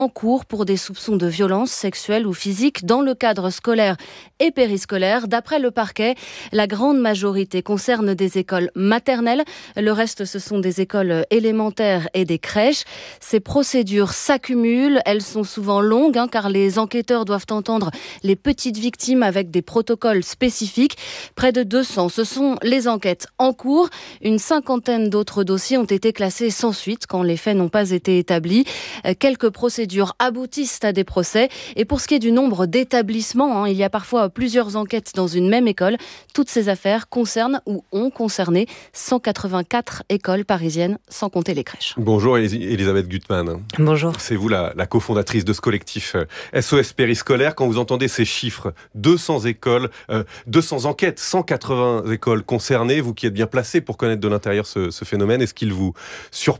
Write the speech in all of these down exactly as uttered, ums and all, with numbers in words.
en cours pour des soupçons de violence sexuelle ou physique dans le cadre scolaire et périscolaire. D'après le parquet, la grande majorité concerne des écoles maternelles. Le reste, ce sont des écoles élémentaires et des crèches. Ces procédures s'accumulent. Elles sont souvent longues hein, car les enquêteurs doivent entendre les petites victimes avec des protocoles spécifiques. Près de deux cents, ce sont les enquêtes en cours. Une cinquantaine d'autres dossiers ont été classés sans suite quand les faits n'ont pas été établis. Quelques procédures aboutissent à des procès. Et pour ce qui est du nombre d'établissements, hein, il y a parfois plusieurs enquêtes dans une même école. Toutes ces affaires concernent ou ont concerné cent quatre-vingt-quatre écoles parisiennes, sans compter les crèches. Bonjour Elisabeth Gutmann. Bonjour. C'est vous la, la cofondatrice de ce collectif S O S Périscolaire. Quand vous entendez ces chiffres, deux cents écoles, euh, deux cents enquêtes, cent quatre-vingts écoles concernées, vous qui êtes bien placé pour connaître de l'intérieur ce, ce phénomène, est-ce qu'ils vous surprennent ?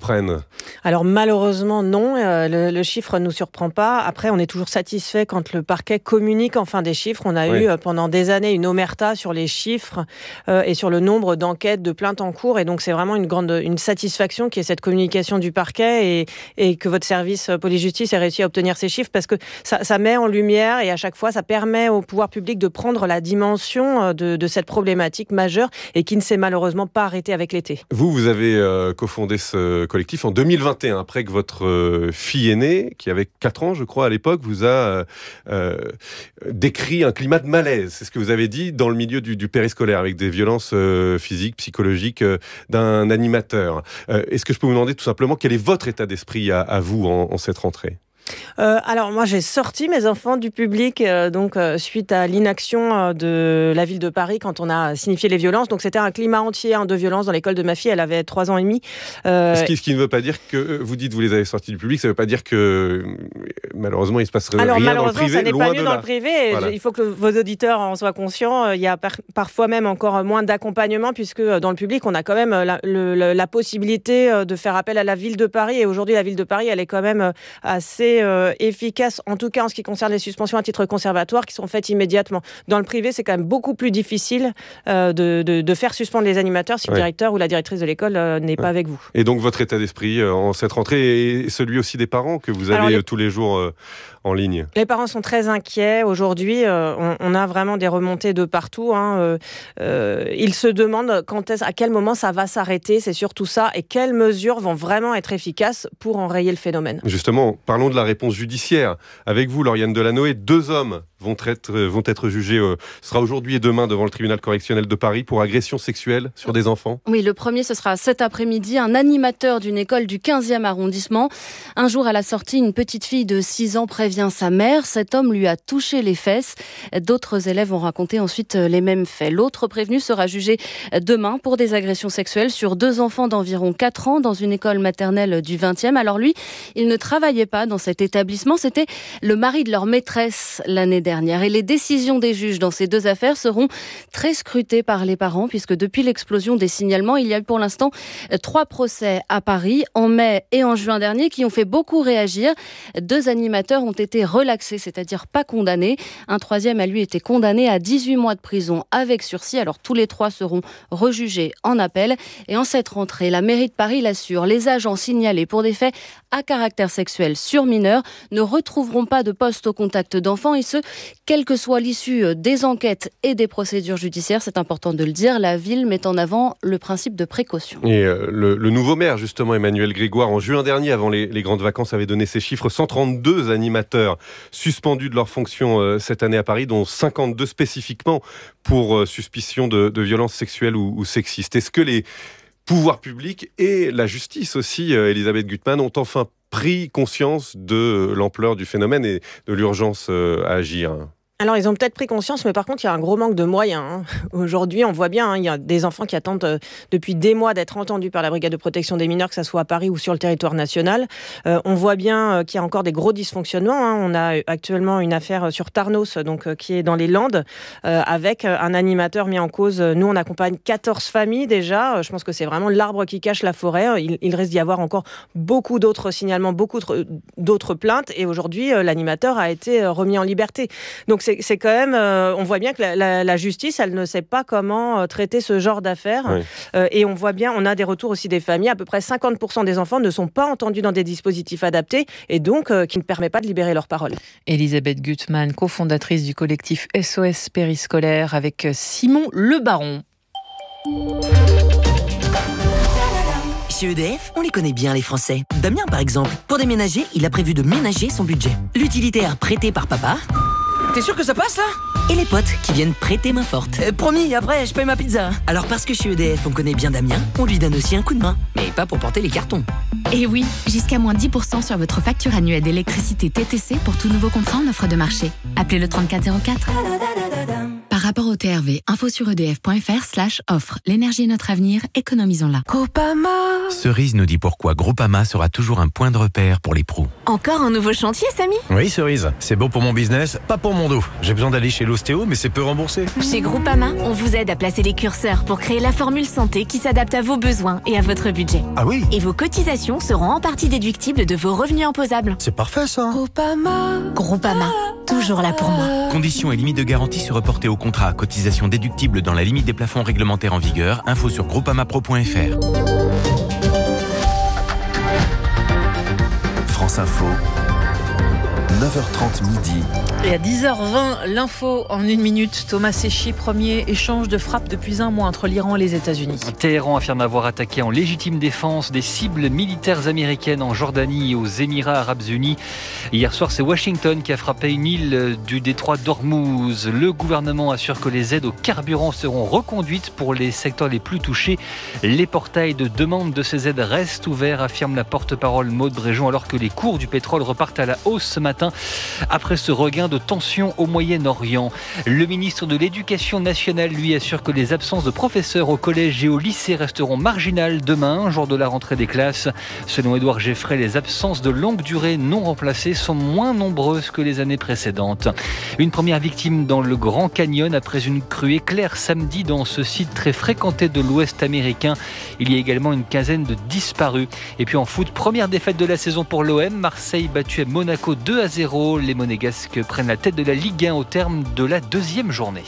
Alors malheureusement non, euh, le, le chiffre ne nous surprend pas. Après on est toujours satisfait quand le parquet communique enfin des chiffres. On a oui. eu euh, pendant des années une omerta sur les chiffres euh, et sur le nombre d'enquêtes, de plaintes en cours, et donc c'est vraiment une grande une satisfaction qu'il y ait cette communication du parquet et, et que votre service police-justice ait réussi à obtenir ces chiffres, parce que ça, ça met en lumière et à chaque fois ça permet au pouvoir public de prendre la dimension de, de cette problématique majeure et qui ne s'est malheureusement pas arrêtée avec l'été. Vous, vous avez euh, cofondé ce collectif en deux mille vingt et un, après que votre euh, fille aînée, qui avait quatre ans je crois à l'époque, vous a euh, euh, décrit un climat de malaise. C'est ce que vous avez dit dans le milieu du, du périscolaire, avec des violences euh, physiques, psychologiques euh, d'un animateur. Euh, est-ce que je peux vous demander tout simplement quel est votre état d'esprit à, à vous en, en cette rentrée ? Euh, alors moi j'ai sorti mes enfants du public euh, donc euh, suite à l'inaction euh, de la ville de Paris quand on a signifié les violences. Donc c'était un climat entier hein, de violence dans l'école de ma fille. Elle avait trois ans et demi. Euh... Ce, qui, ce qui ne veut pas dire que vous dites vous les avez sortis du public, ça ne veut pas dire que malheureusement il se passerait alors, rien dans le privé. Ça n'est loin pas mieux de dans là. le privé. Voilà. Il faut que vos auditeurs en soient conscients. Il y a par, parfois même encore moins d'accompagnement puisque dans le public on a quand même la, le, la possibilité de faire appel à la ville de Paris. Et aujourd'hui la ville de Paris elle est quand même assez euh, efficace, en tout cas en ce qui concerne les suspensions à titre conservatoire qui sont faites immédiatement. Dans le privé, c'est quand même beaucoup plus difficile euh, de, de, de faire suspendre les animateurs si ouais. le directeur ou la directrice de l'école euh, n'est ouais. pas avec vous. Et donc votre état d'esprit euh, en cette rentrée est celui aussi des parents que vous avez Alors, les... tous les jours euh, en ligne ? Les parents sont très inquiets. Aujourd'hui, euh, on, on a vraiment des remontées de partout. Hein. Euh, euh, ils se demandent quand est-ce, à quel moment ça va s'arrêter, c'est surtout ça, et quelles mesures vont vraiment être efficaces pour enrayer le phénomène. Justement, parlons de la réponse judiciaire. Avec vous, Lauriane Delanoë, deux hommes vont être, vont être jugés, euh, ce sera aujourd'hui et demain devant le tribunal correctionnel de Paris pour agression sexuelle sur des enfants. Oui, le premier, ce sera cet après-midi, un animateur d'une école du quinzième arrondissement. Un jour, à la sortie, une petite fille de six ans prévient sa mère. Cet homme lui a touché les fesses. D'autres élèves ont raconté ensuite les mêmes faits. L'autre prévenu sera jugé demain pour des agressions sexuelles sur deux enfants d'environ quatre ans dans une école maternelle du vingtième. Alors lui, il ne travaillait pas dans cet établissement. C'était le mari de leur maîtresse l'année dernière. Et les décisions des juges dans ces deux affaires seront très scrutées par les parents, puisque depuis l'explosion des signalements, il y a eu pour l'instant trois procès à Paris, en mai et en juin dernier, qui ont fait beaucoup réagir. Deux animateurs ont été relaxés, c'est-à-dire pas condamnés. Un troisième a lui été condamné à dix-huit mois de prison avec sursis. Alors tous les trois seront rejugés en appel. Et en cette rentrée, la mairie de Paris l'assure, les agents signalés pour des faits à caractère sexuel sur mineurs ne retrouveront pas de poste au contact d'enfants, et ce, quelle que soit l'issue des enquêtes et des procédures judiciaires. C'est important de le dire, la ville met en avant le principe de précaution. Et euh, le, le nouveau maire, justement, Emmanuel Grégoire, en juin dernier, avant les, les grandes vacances, avait donné ces chiffres. cent trente-deux animateurs suspendus de leur fonction euh, cette année à Paris, dont cinquante-deux spécifiquement pour euh, suspicion de, de violences sexuelles ou, ou sexistes. Est-ce que les pouvoirs publics et la justice aussi, euh, Elisabeth Gutmann, ont enfin pris conscience de l'ampleur du phénomène et de l'urgence euh, à agir ? Alors, ils ont peut-être pris conscience, mais par contre, il y a un gros manque de moyens. Hein. Aujourd'hui, on voit bien, hein, il y a des enfants qui attendent euh, depuis des mois d'être entendus par la brigade de protection des mineurs, que ce soit à Paris ou sur le territoire national. Euh, on voit bien euh, qu'il y a encore des gros dysfonctionnements. Hein. On a actuellement une affaire sur Tarnos, donc euh, qui est dans les Landes, euh, avec un animateur mis en cause. Nous, on accompagne quatorze familles déjà. Je pense que c'est vraiment l'arbre qui cache la forêt. Il, il risque d'y avoir encore beaucoup d'autres signalements, beaucoup d'autres plaintes. Et aujourd'hui, euh, l'animateur a été remis en liberté. Donc, c'est c'est, c'est quand même, euh, on voit bien que la, la, la justice, elle ne sait pas comment euh, traiter ce genre d'affaires. Oui. Euh, et on voit bien, on a des retours aussi des familles, à peu près cinquante pour cent des enfants ne sont pas entendus dans des dispositifs adaptés et donc euh, qui ne permet pas de libérer leur parole. Elisabeth Gutmann, cofondatrice du collectif S O S Périscolaire, avec Simon Le Baron. Chez E D F, on les connaît bien les Français. Damien par exemple, pour déménager, il a prévu de ménager son budget. L'utilitaire prêté par papa. T'es sûr que ça passe là ? Et les potes qui viennent prêter main forte. euh, Promis, après je paye ma pizza. Alors parce que chez E D F on connaît bien Damien, on lui donne aussi un coup de main. Mais pas pour porter les cartons. Et oui, jusqu'à moins dix pour cent sur votre facture annuelle d'électricité T T C pour tout nouveau contrat en offre de marché. Appelez le trente-quatre zéro quatre. Par rapport au T R V, info sur edf.fr slash offre. L'énergie est notre avenir, économisons-la. Groupama. Cerise nous dit pourquoi Groupama sera toujours un point de repère pour les pros. Encore un nouveau chantier, Samy ? Oui, Cerise, c'est bon pour mon business, pas pour mon dos. J'ai besoin d'aller chez l'ostéo, mais c'est peu remboursé. Chez Groupama, on vous aide à placer les curseurs pour créer la formule santé qui s'adapte à vos besoins et à votre budget. Ah oui ? Et vos cotisations seront en partie déductibles de vos revenus imposables. C'est parfait ça. Groupama. Groupama, toujours là pour moi. Conditions et limites de garantie se reporter au contrat. Cotisation déductible dans la limite des plafonds réglementaires en vigueur. Info sur groupamapro point f r. France Info, neuf heures trente midi. Et à dix heures vingt, l'info en une minute. Thomas Séchy, premier échange de frappe depuis un mois entre l'Iran et les États-Unis. Téhéran affirme avoir attaqué en légitime défense des cibles militaires américaines en Jordanie et aux Émirats Arabes Unis. Hier soir, c'est Washington qui a frappé une île du détroit d'Ormuz. Le gouvernement assure que les aides au carburant seront reconduites pour les secteurs les plus touchés. Les portails de demande de ces aides restent ouverts, affirme la porte-parole Maud Bréjon, alors que les cours du pétrole repartent à la hausse ce matin après ce regain de tensions au Moyen-Orient. Le ministre de l'Éducation nationale, lui, assure que les absences de professeurs au collège et au lycée resteront marginales demain, jour de la rentrée des classes. Selon Édouard Geffray, les absences de longue durée non remplacées sont moins nombreuses que les années précédentes. Une première victime dans le Grand Canyon après une crue éclair samedi dans ce site très fréquenté de l'Ouest américain. Il y a également une quinzaine de disparus. Et puis en foot, première défaite de la saison pour l'O M. Marseille battu à Monaco deux à zéro. Les Monégasques prennent la tête de la Ligue un au terme de la deuxième journée.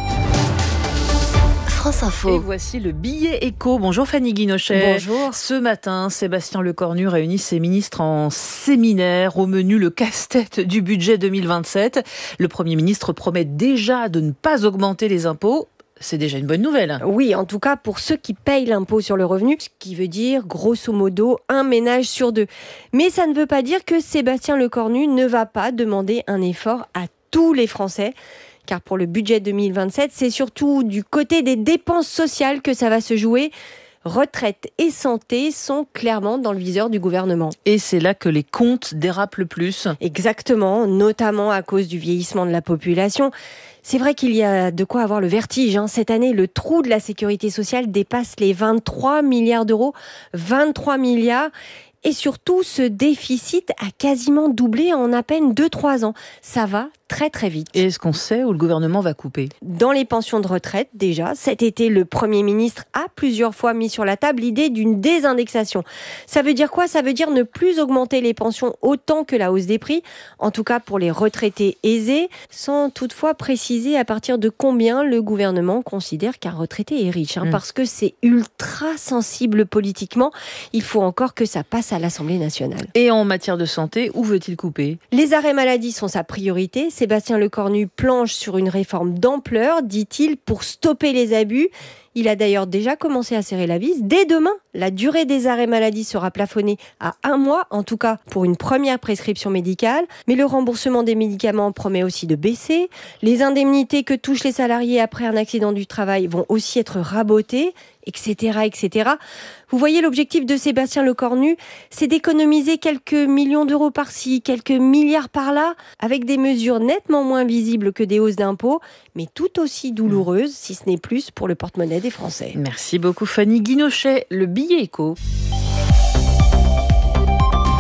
France Info. Et voici le billet éco. Bonjour Fanny Guinochet. Bonjour. Ce matin, Sébastien Lecornu réunit ses ministres en séminaire. Au menu, le casse-tête du budget deux mille vingt-sept. Le Premier ministre promet déjà de ne pas augmenter les impôts. C'est déjà une bonne nouvelle. Oui, en tout cas pour ceux qui payent l'impôt sur le revenu, ce qui veut dire grosso modo un ménage sur deux. Mais ça ne veut pas dire que Sébastien Lecornu ne va pas demander un effort à tous les Français. Car pour le budget deux mille vingt-sept, c'est surtout du côté des dépenses sociales que ça va se jouer. Retraite et santé sont clairement dans le viseur du gouvernement. Et c'est là que les comptes dérapent le plus. Exactement, notamment à cause du vieillissement de la population. C'est vrai qu'il y a de quoi avoir le vertige. Hein. Cette année, le trou de la sécurité sociale dépasse les vingt-trois milliards d'euros. vingt-trois milliards. Et surtout, ce déficit a quasiment doublé en à peine deux à trois ans. Ça va très très vite. Et est-ce qu'on sait où le gouvernement va couper ? Dans les pensions de retraite, déjà. Cet été, le Premier ministre a plusieurs fois mis sur la table l'idée d'une désindexation. Ça veut dire quoi ? Ça veut dire ne plus augmenter les pensions autant que la hausse des prix, en tout cas pour les retraités aisés, sans toutefois préciser à partir de combien le gouvernement considère qu'un retraité est riche. Hein, mmh. Parce que c'est ultra sensible politiquement. Il faut encore que ça passe à l'Assemblée nationale. Et en matière de santé, où veut-il couper ? Les arrêts maladie sont sa priorité. Sébastien Lecornu planche sur une réforme d'ampleur, dit-il, pour stopper les abus. Il a d'ailleurs déjà commencé à serrer la vis. Dès demain, la durée des arrêts maladie sera plafonnée à un mois, en tout cas pour une première prescription médicale. Mais le remboursement des médicaments promet aussi de baisser. Les indemnités que touchent les salariés après un accident du travail vont aussi être rabotées, et cetera, et cetera. Vous voyez, l'objectif de Sébastien Lecornu, c'est d'économiser quelques millions d'euros par-ci, quelques milliards par-là, avec des mesures nettement moins visibles que des hausses d'impôts, mais tout aussi douloureuses, si ce n'est plus, pour le porte-monnaie des Français. Merci beaucoup Fanny Guinochet. Le billet éco. Et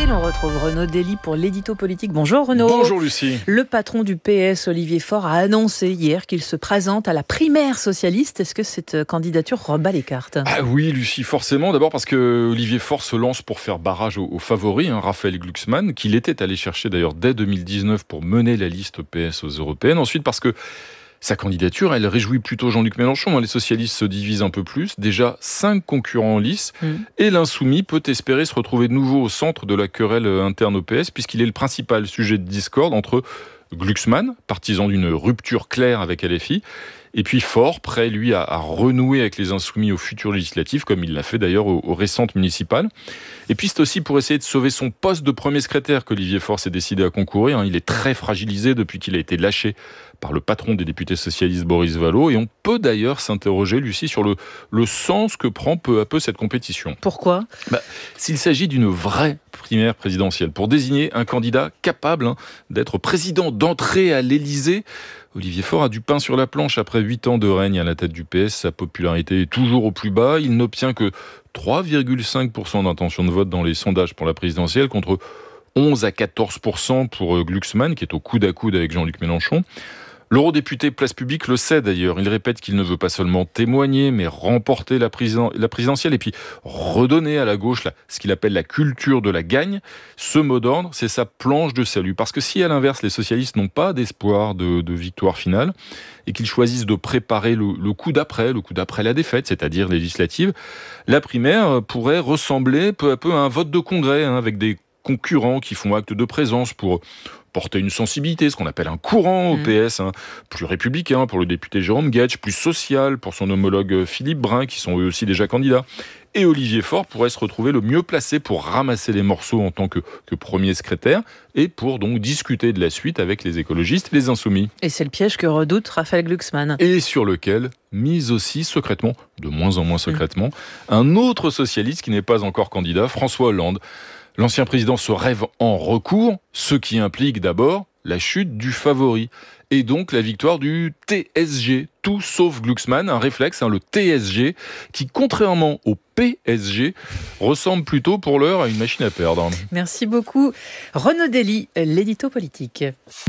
l'on retrouve Renaud Dely pour l'édito politique. Bonjour Renaud. Bonjour Lucie. Le patron du P S, Olivier Faure, a annoncé hier qu'il se présente à la primaire socialiste. Est-ce que cette candidature rebat les cartes ? Ah oui Lucie, forcément. D'abord parce que Olivier Faure se lance pour faire barrage aux, aux favoris, hein, Raphaël Glucksmann, qu'il était allé chercher d'ailleurs dès deux mille dix-neuf pour mener la liste P S aux européennes. Ensuite parce que sa candidature, elle réjouit plutôt Jean-Luc Mélenchon. Les socialistes se divisent un peu plus. Déjà cinq concurrents en lice. Mmh. Et l'insoumis peut espérer se retrouver de nouveau au centre de la querelle interne au P S, puisqu'il est le principal sujet de discorde entre Glucksmann, partisan d'une rupture claire avec L F I, et puis Faure, prêt lui à, à renouer avec les insoumis aux futures législatives, comme il l'a fait d'ailleurs aux, aux récentes municipales. Et puis c'est aussi pour essayer de sauver son poste de premier secrétaire qu'Olivier Faure s'est décidé à concourir. Il est très fragilisé depuis qu'il a été lâché par le patron des députés socialistes Boris Vallaud. Et on peut d'ailleurs s'interroger, Lucie, sur le, le sens que prend peu à peu cette compétition. Pourquoi ? bah, S'il s'agit d'une vraie primaire présidentielle, pour désigner un candidat capable hein, d'être président, d'entrer à l'Élysée, Olivier Faure a du pain sur la planche. Après huit ans de règne à la tête du P S, sa popularité est toujours au plus bas. Il n'obtient que trois virgule cinq pour cent d'intention de vote dans les sondages pour la présidentielle, contre onze à quatorze pour cent pour Glucksmann, qui est au coude à coude avec Jean-Luc Mélenchon. L'eurodéputé Place Publique le sait d'ailleurs. Il répète qu'il ne veut pas seulement témoigner, mais remporter la, président, la présidentielle et puis redonner à la gauche la, ce qu'il appelle la culture de la gagne. Ce mot d'ordre, c'est sa planche de salut. Parce que si à l'inverse, les socialistes n'ont pas d'espoir de, de victoire finale et qu'ils choisissent de préparer le, le coup d'après, le coup d'après la défaite, c'est-à-dire législative, la primaire pourrait ressembler peu à peu à un vote de congrès hein, avec des concurrents qui font acte de présence pour porter une sensibilité, ce qu'on appelle un courant au P S, hein, plus républicain pour le député Jérôme Guedj, plus social pour son homologue Philippe Brun, qui sont eux aussi déjà candidats. Et Olivier Faure pourrait se retrouver le mieux placé pour ramasser les morceaux en tant que, que premier secrétaire et pour donc discuter de la suite avec les écologistes et les insoumis. Et c'est le piège que redoute Raphaël Glucksmann. Et sur lequel mise aussi secrètement, de moins en moins secrètement, mmh. un autre socialiste qui n'est pas encore candidat, François Hollande. L'ancien président se rêve en recours, ce qui implique d'abord la chute du favori et donc la victoire du T S G, tout sauf Glucksmann, un réflexe, hein, le T S G, qui contrairement au P S G, ressemble plutôt pour l'heure à une machine à perdre. Merci beaucoup. Renaud Dely, l'édito politique.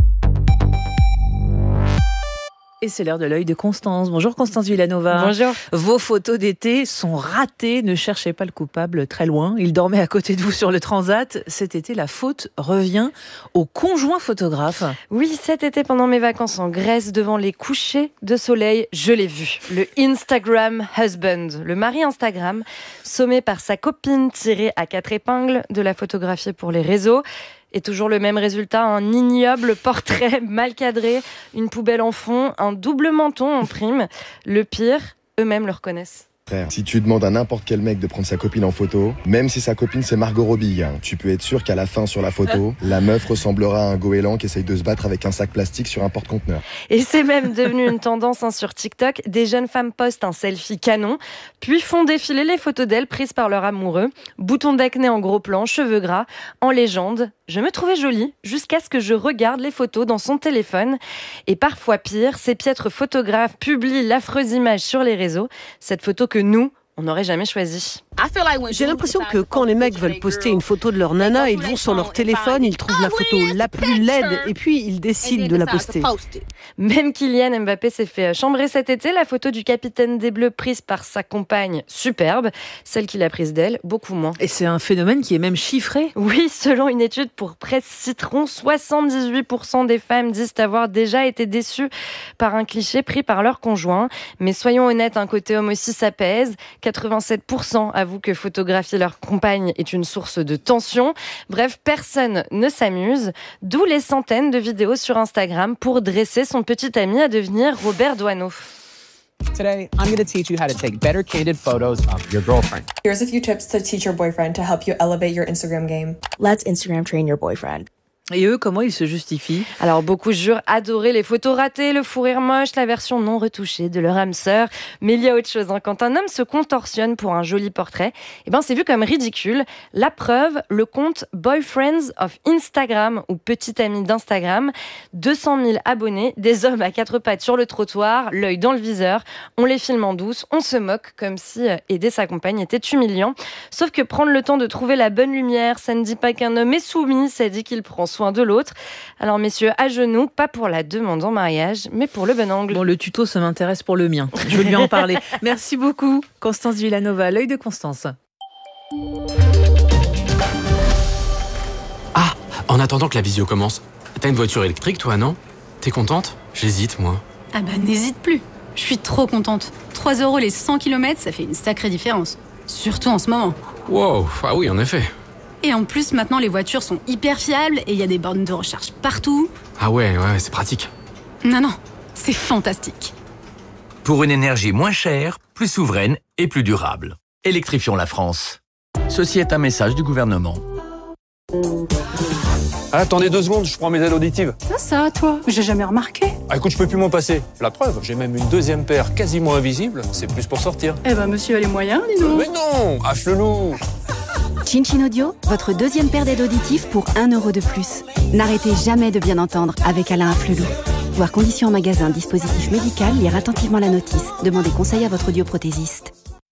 Et c'est l'heure de l'œil de Constance. Bonjour Constance Villanova. Bonjour. Vos photos d'été sont ratées. Ne cherchez pas le coupable très loin. Il dormait à côté de vous sur le transat. Cet été, la faute revient au conjoint photographe. Oui, cet été, pendant mes vacances en Grèce, devant les couchers de soleil, je l'ai vu. Le Instagram husband, le mari Instagram, sommé par sa copine tirée à quatre épingles de la photographier pour les réseaux. Et toujours le même résultat, un ignoble portrait mal cadré, une poubelle en fond, un double menton en prime. Le pire, eux-mêmes le reconnaissent. Si tu demandes à n'importe quel mec de prendre sa copine en photo, même si sa copine c'est Margot Robbie, hein, tu peux être sûr qu'à la fin sur la photo, la meuf ressemblera à un goéland qui essaye de se battre avec un sac plastique sur un porte-conteneur. Et c'est même devenu une tendance hein, sur TikTok. Des jeunes femmes postent un selfie canon, puis font défiler les photos d'elles prises par leur amoureux. Bouton d'acné en gros plan, cheveux gras, en légende. Je me trouvais jolie jusqu'à ce que je regarde les photos dans son téléphone. Et parfois pire, ces piètres photographes publient l'affreuse image sur les réseaux. Cette photo que nous, on n'aurait jamais choisi. J'ai l'impression que quand les mecs veulent poster une photo de leur nana, ils vont sur leur téléphone, ils trouvent la photo la plus laide et puis ils décident de la poster. Même Kylian Mbappé s'est fait chambrer cet été. La photo du capitaine des Bleus prise par sa compagne, superbe. Celle qu'il a prise d'elle, beaucoup moins. Et c'est un phénomène qui est même chiffré. Oui, selon une étude pour Presse Citron, soixante-dix-huit pour cent des femmes disent avoir déjà été déçues par un cliché pris par leur conjoint. Mais soyons honnêtes, un côté homme aussi ça pèse. quatre-vingt-sept pour cent avouent que photographier leur compagne est une source de tension. Bref, personne ne s'amuse. D'où les centaines de vidéos sur Instagram pour dresser son petit ami à devenir Robert Doisneau. Today, I'm going to teach you how to take better candid photos of your girlfriend. Here's a few tips to teach your boyfriend to help you elevate your Instagram game. Let's Instagram train your boyfriend. Et eux, comment ils se justifient ? Alors, beaucoup jurent adorer les photos ratées, le fou rire moche, la version non retouchée de leur âme sœur. Mais il y a autre chose. Hein. Quand un homme se contorsionne pour un joli portrait, eh ben, c'est vu comme ridicule. La preuve, le compte Boyfriends of Instagram, ou Petit Ami d'Instagram, deux cent mille abonnés, des hommes à quatre pattes sur le trottoir, l'œil dans le viseur. On les filme en douce, on se moque comme si aider sa compagne était humiliant. Sauf que prendre le temps de trouver la bonne lumière, ça ne dit pas qu'un homme est soumis, ça dit qu'il prend soin de l'autre. Alors messieurs, à genoux, pas pour la demande en mariage, mais pour le bon angle. Bon, le tuto, ça m'intéresse pour le mien. Je vais lui en parler. Merci beaucoup, Constance Villanova. L'œil de Constance. Ah, en attendant que la visio commence, t'as une voiture électrique, toi, non ? T'es contente ? J'hésite, moi. Ah bah, n'hésite plus. Je suis trop contente. trois euros les cent kilomètres, ça fait une sacrée différence. Surtout en ce moment. Wow, ah oui, en effet. Et en plus, maintenant, les voitures sont hyper fiables et il y a des bornes de recharge partout. Ah ouais, ouais, c'est pratique. Non, non, c'est fantastique. Pour une énergie moins chère, plus souveraine et plus durable. Électrifions la France. Ceci est un message du gouvernement. Ah, attendez deux secondes, je prends mes aides auditives. Ah ça, toi, j'ai jamais remarqué. Ah écoute, je peux plus m'en passer. La preuve, j'ai même une deuxième paire quasiment invisible. C'est plus pour sortir. Eh ben, monsieur a les moyens, dis donc. Mais non, à Flelou. Chin-Chin Audio, votre deuxième paire d'aides auditives pour un euro de plus. N'arrêtez jamais de bien entendre avec Alain Afflelou. Voir conditions en magasin, dispositif médical, lire attentivement la notice. Demandez conseil à votre audioprothésiste.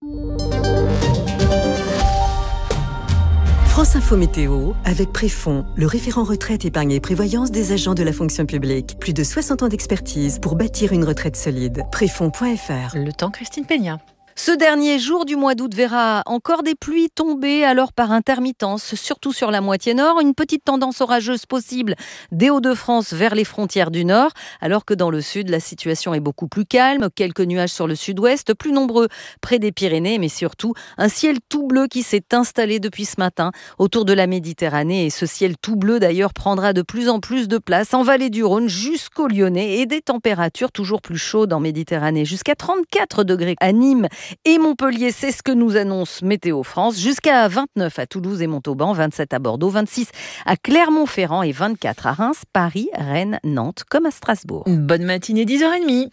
France Info Météo, avec Préfond, le référent retraite, épargne et prévoyance des agents de la fonction publique. Plus de soixante ans d'expertise pour bâtir une retraite solide. Préfond point F R. Le temps, Christine Peña. Ce dernier jour du mois d'août verra encore des pluies tomber, alors par intermittence, surtout sur la moitié nord. Une petite tendance orageuse possible des Hauts-de-France vers les frontières du nord, alors que dans le sud, la situation est beaucoup plus calme. Quelques nuages sur le sud-ouest, plus nombreux près des Pyrénées, mais surtout un ciel tout bleu qui s'est installé depuis ce matin autour de la Méditerranée. Et ce ciel tout bleu, d'ailleurs, prendra de plus en plus de place en vallée du Rhône jusqu'au Lyonnais, et des températures toujours plus chaudes en Méditerranée, jusqu'à trente-quatre degrés à Nîmes et Montpellier, c'est ce que nous annonce Météo France, jusqu'à vingt-neuf à Toulouse et Montauban, vingt-sept à Bordeaux, vingt-six à Clermont-Ferrand et vingt-quatre à Reims, Paris, Rennes, Nantes comme à Strasbourg. Une bonne matinée, dix heures trente.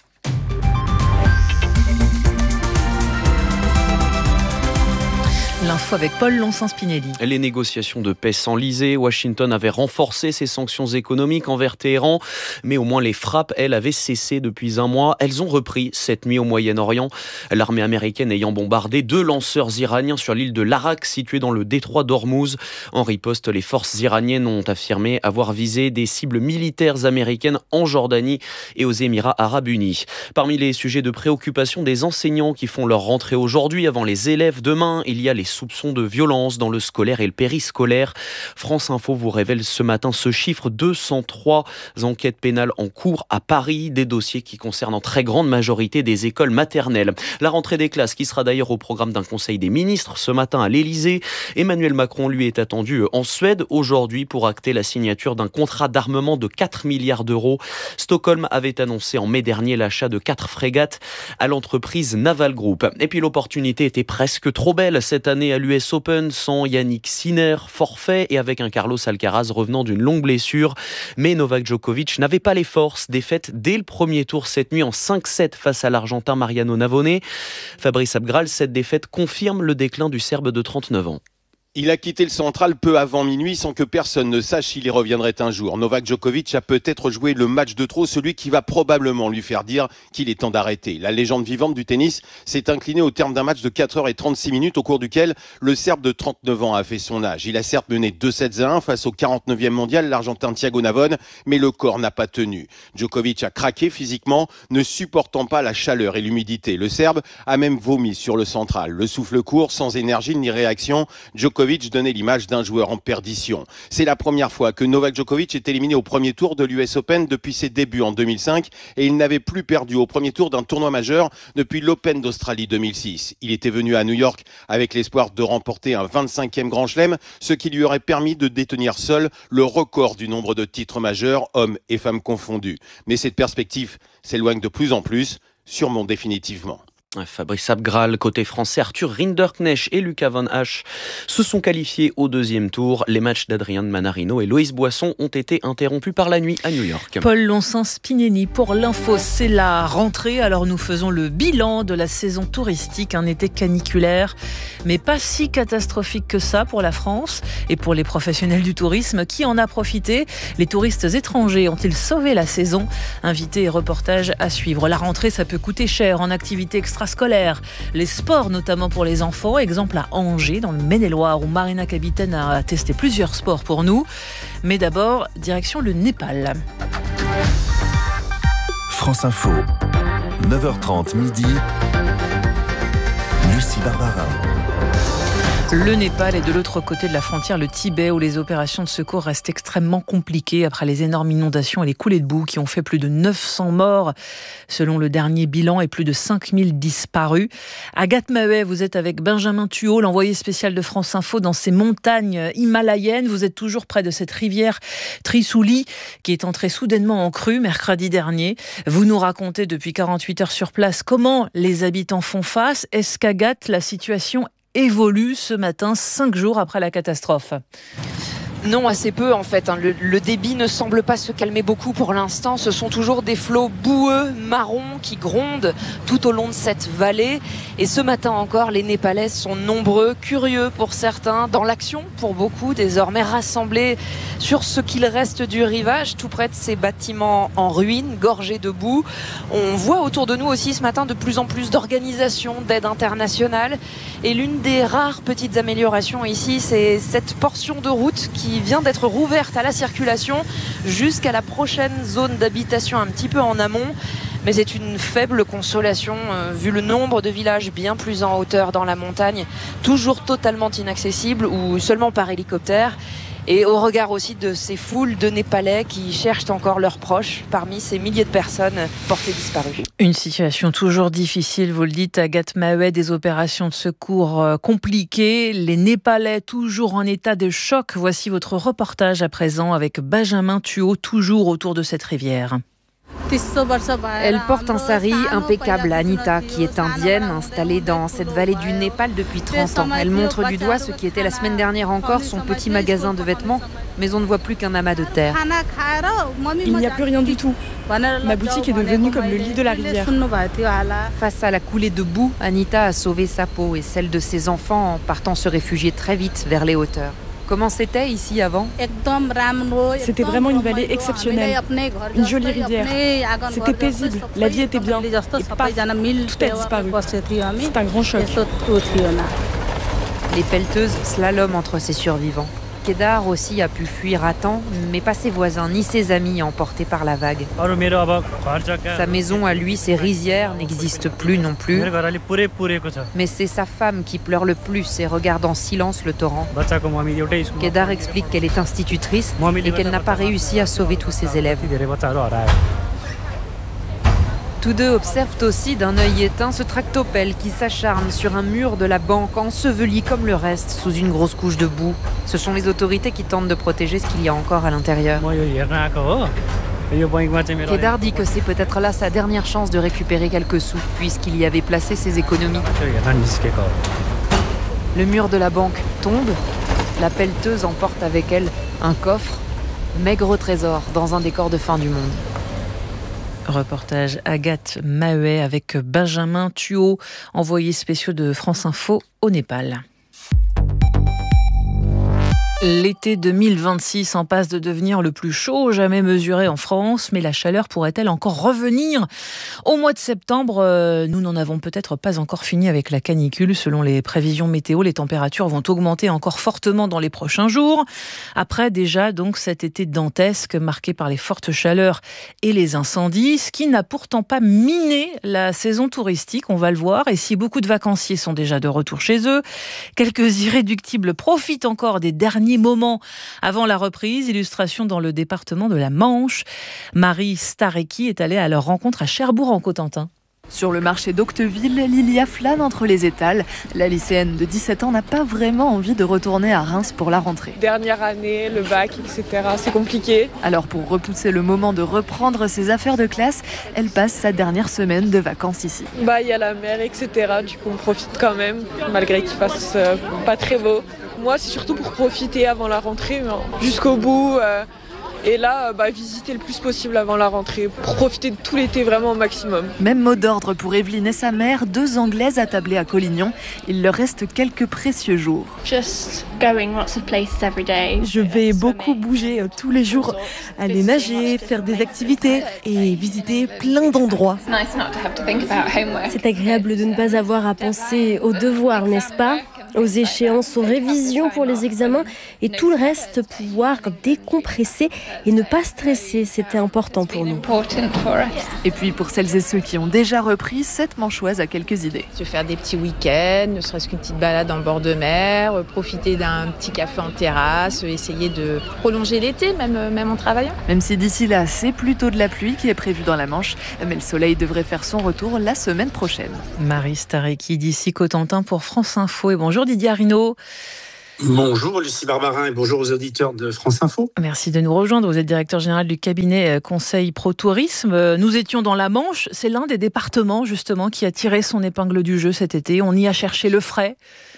L'info avec Paul Lonsin-Spinelli. Les négociations de paix s'enlisaient. Washington avait renforcé ses sanctions économiques envers Téhéran, mais au moins les frappes, elles, avaient cessé depuis un mois. Elles ont repris cette nuit au Moyen-Orient. L'armée américaine ayant bombardé deux lanceurs iraniens sur l'île de l'Arak, située dans le détroit d'Ormuz. En riposte, les forces iraniennes ont affirmé avoir visé des cibles militaires américaines en Jordanie et aux Émirats arabes unis. Parmi les sujets de préoccupation des enseignants qui font leur rentrée aujourd'hui avant les élèves demain, il y a les soupçons de violence dans le scolaire et le périscolaire. France Info vous révèle ce matin ce chiffre, deux cent trois enquêtes pénales en cours à Paris, des dossiers qui concernent en très grande majorité des écoles maternelles. La rentrée des classes qui sera d'ailleurs au programme d'un conseil des ministres ce matin à l'Elysée. Emmanuel Macron, lui, est attendu en Suède aujourd'hui pour acter la signature d'un contrat d'armement de quatre milliards d'euros. Stockholm avait annoncé en mai dernier l'achat de quatre frégates à l'entreprise Naval Group. Et puis l'opportunité était presque trop belle cette année à l'U S Open, sans Yannick Sinner, forfait, et avec un Carlos Alcaraz revenant d'une longue blessure. Mais Novak Djokovic n'avait pas les forces. Défaite dès le premier tour cette nuit en cinq sept face à l'Argentin Mariano Navone. Fabrice Abgral, cette défaite confirme le déclin du Serbe de trente-neuf ans. Il a quitté le central peu avant minuit sans que personne ne sache s'il y reviendrait un jour. Novak Djokovic a peut-être joué le match de trop, celui qui va probablement lui faire dire qu'il est temps d'arrêter. La légende vivante du tennis s'est inclinée au terme d'un match de quatre heures trente-six minutes au cours duquel le Serbe de trente-neuf ans a fait son âge. Il a certes mené deux sept à un face au quarante-neuvième mondial, l'Argentin Thiago Navone, mais le corps n'a pas tenu. Djokovic a craqué physiquement, ne supportant pas la chaleur et l'humidité. Le Serbe a même vomi sur le central. Le souffle court, sans énergie ni réaction, Djokovic donnait l'image d'un joueur en perdition. C'est la première fois que Novak Djokovic est éliminé au premier tour de l'U S Open depuis ses débuts en deux mille cinq et il n'avait plus perdu au premier tour d'un tournoi majeur depuis l'Open d'Australie deux mille six. Il était venu à New York avec l'espoir de remporter un vingt-cinquième Grand Chelem, ce qui lui aurait permis de détenir seul le record du nombre de titres majeurs, hommes et femmes confondus. Mais cette perspective s'éloigne de plus en plus, sûrement définitivement. Fabrice Abgral, côté français, Arthur Rinderknecht et Lucas Van Hache se sont qualifiés au deuxième tour. Les matchs d'Adrien Manarino et Loïs Boisson ont été interrompus par la nuit à New York. Paul Lonsens-Pineni pour l'info, c'est la rentrée. Alors nous faisons le bilan de la saison touristique, un été caniculaire, mais pas si catastrophique que ça pour la France et pour les professionnels du tourisme. Qui en a profité? Les touristes étrangers ont-ils sauvé la saison? Invités et reportages à suivre. La rentrée, ça peut coûter cher en activités extra scolaires, les sports notamment pour les enfants. Exemple à Angers, dans le Maine-et-Loire, où Marina Capitaine a testé plusieurs sports pour nous. Mais d'abord, direction le Népal. France Info, neuf heures trente midi, Lucie Barbarin. Le Népal est de l'autre côté de la frontière, le Tibet, où les opérations de secours restent extrêmement compliquées après les énormes inondations et les coulées de boue qui ont fait plus de neuf cents morts selon le dernier bilan et plus de cinq mille disparus. Agathe Maheuet, vous êtes avec Benjamin Thuot, l'envoyé spécial de France Info dans ces montagnes himalayennes. Vous êtes toujours près de cette rivière Trisouli qui est entrée soudainement en crue mercredi dernier. Vous nous racontez depuis quarante-huit heures sur place comment les habitants font face. Est-ce qu'Agathe, la situation évolue ce matin, cinq jours après la catastrophe? Non, assez peu en fait. Le, le débit ne semble pas se calmer beaucoup pour l'instant. Ce sont toujours des flots boueux, marrons, qui grondent tout au long de cette vallée. Et ce matin encore, les Népalais sont nombreux, curieux pour certains, dans l'action pour beaucoup, désormais rassemblés sur ce qu'il reste du rivage, tout près de ces bâtiments en ruine, gorgés de boue. On voit autour de nous aussi ce matin de plus en plus d'organisations d'aide internationale. Et l'une des rares petites améliorations ici, c'est cette portion de route qui vient d'être rouverte à la circulation jusqu'à la prochaine zone d'habitation un petit peu en amont. Mais c'est une faible consolation euh, vu le nombre de villages bien plus en hauteur dans la montagne, toujours totalement inaccessibles ou seulement par hélicoptère. Et au regard aussi de ces foules de Népalais qui cherchent encore leurs proches parmi ces milliers de personnes portées disparues. Une situation toujours difficile, vous le dites, Agathe Maheuet, des opérations de secours compliquées, les Népalais toujours en état de choc. Voici votre reportage à présent avec Benjamin Thuot, toujours autour de cette rivière. Elle porte un sari impeccable, Anita, qui est indienne, installée dans cette vallée du Népal depuis trente ans. Elle montre du doigt ce qui était la semaine dernière encore son petit magasin de vêtements, mais on ne voit plus qu'un amas de terre. Il n'y a plus rien du tout. Ma boutique est devenue comme le lit de la rivière. Face à la coulée de boue, Anita a sauvé sa peau et celle de ses enfants en partant se réfugier très vite vers les hauteurs. Comment c'était ici avant? C'était vraiment une vallée exceptionnelle, une jolie rivière. C'était paisible, la vie était bien. Et paf, tout a disparu. C'est un grand choc. Les pelleteuses slalom entre ces survivants. Kedar aussi a pu fuir à temps, mais pas ses voisins ni ses amis emportés par la vague. Sa maison à lui, ses rizières, n'existent plus non plus. Mais c'est sa femme qui pleure le plus et regarde en silence le torrent. Kedar explique qu'elle est institutrice et qu'elle n'a pas réussi à sauver tous ses élèves. Tous deux observent aussi d'un œil éteint ce tractopelle qui s'acharne sur un mur de la banque, enseveli comme le reste sous une grosse couche de boue. Ce sont les autorités qui tentent de protéger ce qu'il y a encore à l'intérieur. Kedar dit que c'est peut-être là sa dernière chance de récupérer quelques sous, puisqu'il y avait placé ses économies. Le mur de la banque tombe, la pelleteuse emporte avec elle un coffre, maigre trésor dans un décor de fin du monde. Reportage Agathe Maheuet avec Benjamin Thuot, envoyé spécial de France Info au Népal. L'été deux mille vingt-six en passe de devenir le plus chaud jamais mesuré en France, mais la chaleur pourrait-elle encore revenir? Au mois de septembre, nous n'en avons peut-être pas encore fini avec la canicule. Selon les prévisions météo, les températures vont augmenter encore fortement dans les prochains jours. Après déjà donc cet été dantesque marqué par les fortes chaleurs et les incendies, ce qui n'a pourtant pas miné la saison touristique, on va le voir. Et si beaucoup de vacanciers sont déjà de retour chez eux, quelques irréductibles profitent encore des derniers moment avant la reprise. Illustration dans le département de la Manche. Marie Starecki est allée à leur rencontre à Cherbourg en Cotentin. Sur le marché d'Octeville, Lilia flâne entre les étals. La lycéenne de dix-sept ans n'a pas vraiment envie de retourner à Reims pour la rentrée. Dernière année, le bac, et cetera. C'est compliqué. Alors pour repousser le moment de reprendre ses affaires de classe, elle passe sa dernière semaine de vacances ici. Bah, il y a la mer, et cetera. Du coup, on profite quand même, malgré qu'il fasse euh, pas très beau. Moi, c'est surtout pour profiter avant la rentrée, hein, jusqu'au bout. Euh, Et là, bah, visiter le plus possible avant la rentrée, pour profiter de tout l'été vraiment au maximum. Même mot d'ordre pour Evelyne et sa mère, deux Anglaises attablées à Collignon. Il leur reste quelques précieux jours. Just going lots of places every day. Je vais beaucoup bouger euh, tous les jours, aller nager, faire des activités et visiter plein d'endroits. C'est agréable de ne pas avoir à penser aux devoirs, n'est-ce pas ? Aux échéances, aux révisions pour les examens et tout le reste, pouvoir décompresser et ne pas stresser, c'était important pour nous. Et puis pour celles et ceux qui ont déjà repris, cette manchoise a quelques idées. Se faire des petits week-ends, ne serait-ce qu'une petite balade en bord de mer, profiter d'un petit café en terrasse, essayer de prolonger l'été, même, même en travaillant. Même si d'ici là, c'est plutôt de la pluie qui est prévue dans la Manche, mais le soleil devrait faire son retour la semaine prochaine. Marie Stareki d'ici Cotentin pour France Info. Et bonjour Didier Arinaud. Bonjour Lucie Barbarin et bonjour aux auditeurs de France Info. Merci de nous rejoindre. Vous êtes directeur général du cabinet Conseil Pro Tourisme. Nous étions dans la Manche. C'est l'un des départements justement qui a tiré son épingle du jeu cet été. On y a cherché le frais.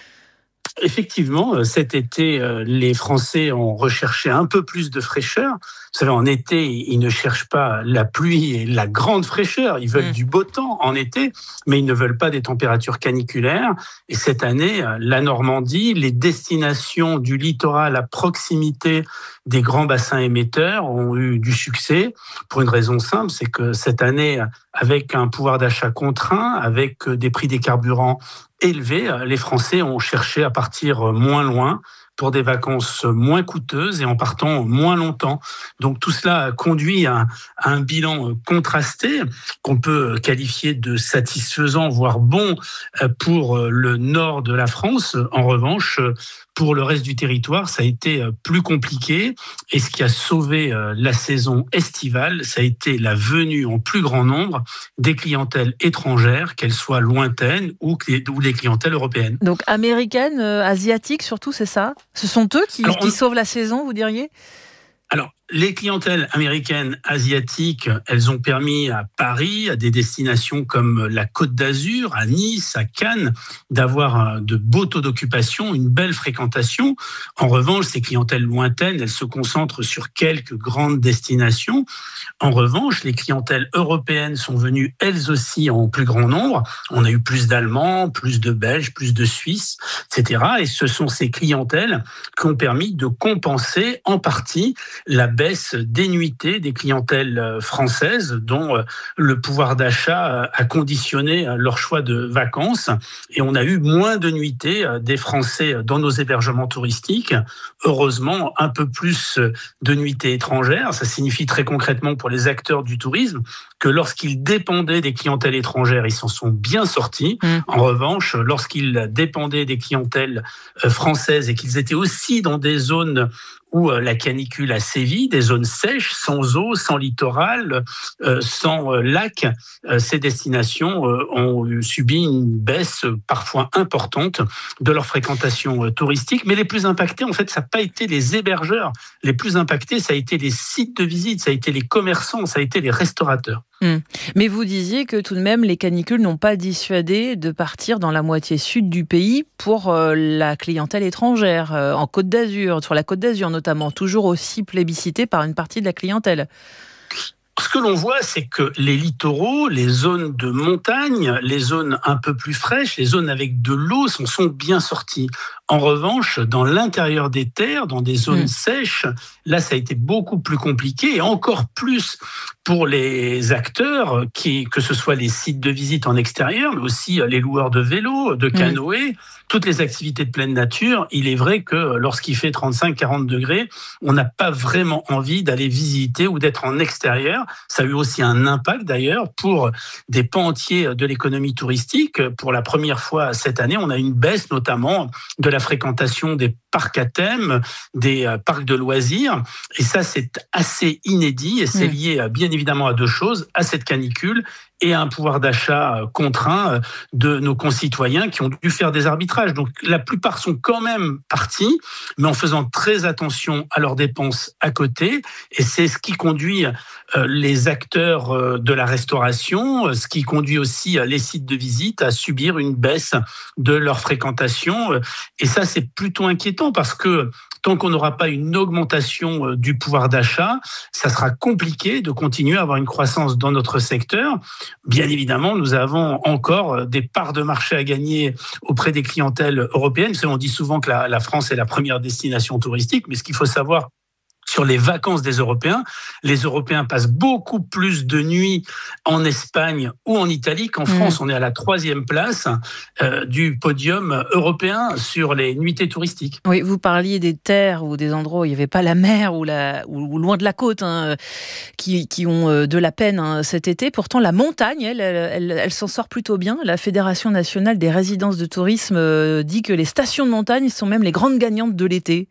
Effectivement, cet été, les Français ont recherché un peu plus de fraîcheur. Vous savez, en été, ils ne cherchent pas la pluie et la grande fraîcheur. Ils veulent mmh. du beau temps en été, mais ils ne veulent pas des températures caniculaires. Et cette année, la Normandie, les destinations du littoral à proximité des grands bassins émetteurs ont eu du succès pour une raison simple, c'est que cette année, avec un pouvoir d'achat contraint, avec des prix des carburants élevés, les Français ont cherché à partir moins loin pour des vacances moins coûteuses et en partant moins longtemps. Donc tout cela conduit à, à un bilan contrasté qu'on peut qualifier de satisfaisant, voire bon pour le nord de la France. En revanche, pour le reste du territoire, ça a été plus compliqué. Et ce qui a sauvé la saison estivale, ça a été la venue en plus grand nombre des clientèles étrangères, qu'elles soient lointaines ou les clientèles européennes. Donc américaines, euh, asiatiques surtout, c'est ça ? Ce sont eux qui, Alors, on... qui sauvent la saison, vous diriez ? Alors, les clientèles américaines, asiatiques, elles ont permis à Paris, à des destinations comme la Côte d'Azur, à Nice, à Cannes, d'avoir de beaux taux d'occupation, une belle fréquentation. En revanche, ces clientèles lointaines, elles se concentrent sur quelques grandes destinations. En revanche, les clientèles européennes sont venues elles aussi en plus grand nombre. On a eu plus d'Allemands, plus de Belges, plus de Suisses, et cetera. Et ce sont ces clientèles qui ont permis de compenser en partie la baisse des nuitées des clientèles françaises dont le pouvoir d'achat a conditionné leur choix de vacances. Et on a eu moins de nuitées des Français dans nos hébergements touristiques. Heureusement, un peu plus de nuitées étrangères. Ça signifie très concrètement pour les acteurs du tourisme que lorsqu'ils dépendaient des clientèles étrangères, ils s'en sont bien sortis. Mmh. En revanche, lorsqu'ils dépendaient des clientèles françaises et qu'ils étaient aussi dans des zones où la canicule a sévi, des zones sèches, sans eau, sans littoral, euh, sans euh, lac, euh, ces destinations euh, ont subi une baisse parfois importante de leur fréquentation euh, touristique. Mais les plus impactés, en fait, ça n'a pas été les hébergeurs. Les plus impactés, ça a été les sites de visite, ça a été les commerçants, ça a été les restaurateurs. Mmh. Mais vous disiez que tout de même, les canicules n'ont pas dissuadé de partir dans la moitié sud du pays pour euh, la clientèle étrangère, euh, en Côte d'Azur, sur la Côte d'Azur notamment, toujours aussi plébiscitée par une partie de la clientèle. Ce que l'on voit, c'est que les littoraux, les zones de montagne, les zones un peu plus fraîches, les zones avec de l'eau s'en sont bien sorties. En revanche, dans l'intérieur des terres, dans des zones mmh. sèches, là, ça a été beaucoup plus compliqué et encore plus pour les acteurs, qui, que ce soit les sites de visite en extérieur, mais aussi les loueurs de vélos, de canoës, mmh. toutes les activités de pleine nature. Il est vrai que lorsqu'il fait trente-cinq à quarante degrés, on n'a pas vraiment envie d'aller visiter ou d'être en extérieur. Ça a eu aussi un impact d'ailleurs pour des pans entiers de l'économie touristique. Pour la première fois cette année, on a une baisse notamment de la fréquentation des parcs à thème, des euh, parcs de loisirs. Et ça, c'est assez inédit et c'est lié euh, bien évidemment à deux choses, à cette canicule et à un pouvoir d'achat contraint de nos concitoyens qui ont dû faire des arbitrages. Donc la plupart sont quand même partis, mais en faisant très attention à leurs dépenses à côté. Et c'est ce qui conduit les acteurs de la restauration, ce qui conduit aussi les sites de visite à subir une baisse de leur fréquentation. Et ça, c'est plutôt inquiétant parce que tant qu'on n'aura pas une augmentation du pouvoir d'achat, ça sera compliqué de continuer à avoir une croissance dans notre secteur. Bien évidemment, nous avons encore des parts de marché à gagner auprès des clientèles européennes. On dit souvent que la, la France est la première destination touristique, mais ce qu'il faut savoir sur les vacances des Européens, les Européens passent beaucoup plus de nuits en Espagne ou en Italie qu'en France. Mmh. On est à la troisième place euh, du podium européen sur les nuitées touristiques. Oui, vous parliez des terres ou des endroits où il n'y avait pas la mer ou, la, ou, ou loin de la côte hein, qui, qui ont de la peine hein, cet été. Pourtant, la montagne, elle, elle, elle, elle s'en sort plutôt bien. La Fédération nationale des résidences de tourisme euh, dit que les stations de montagne sont même les grandes gagnantes de l'été.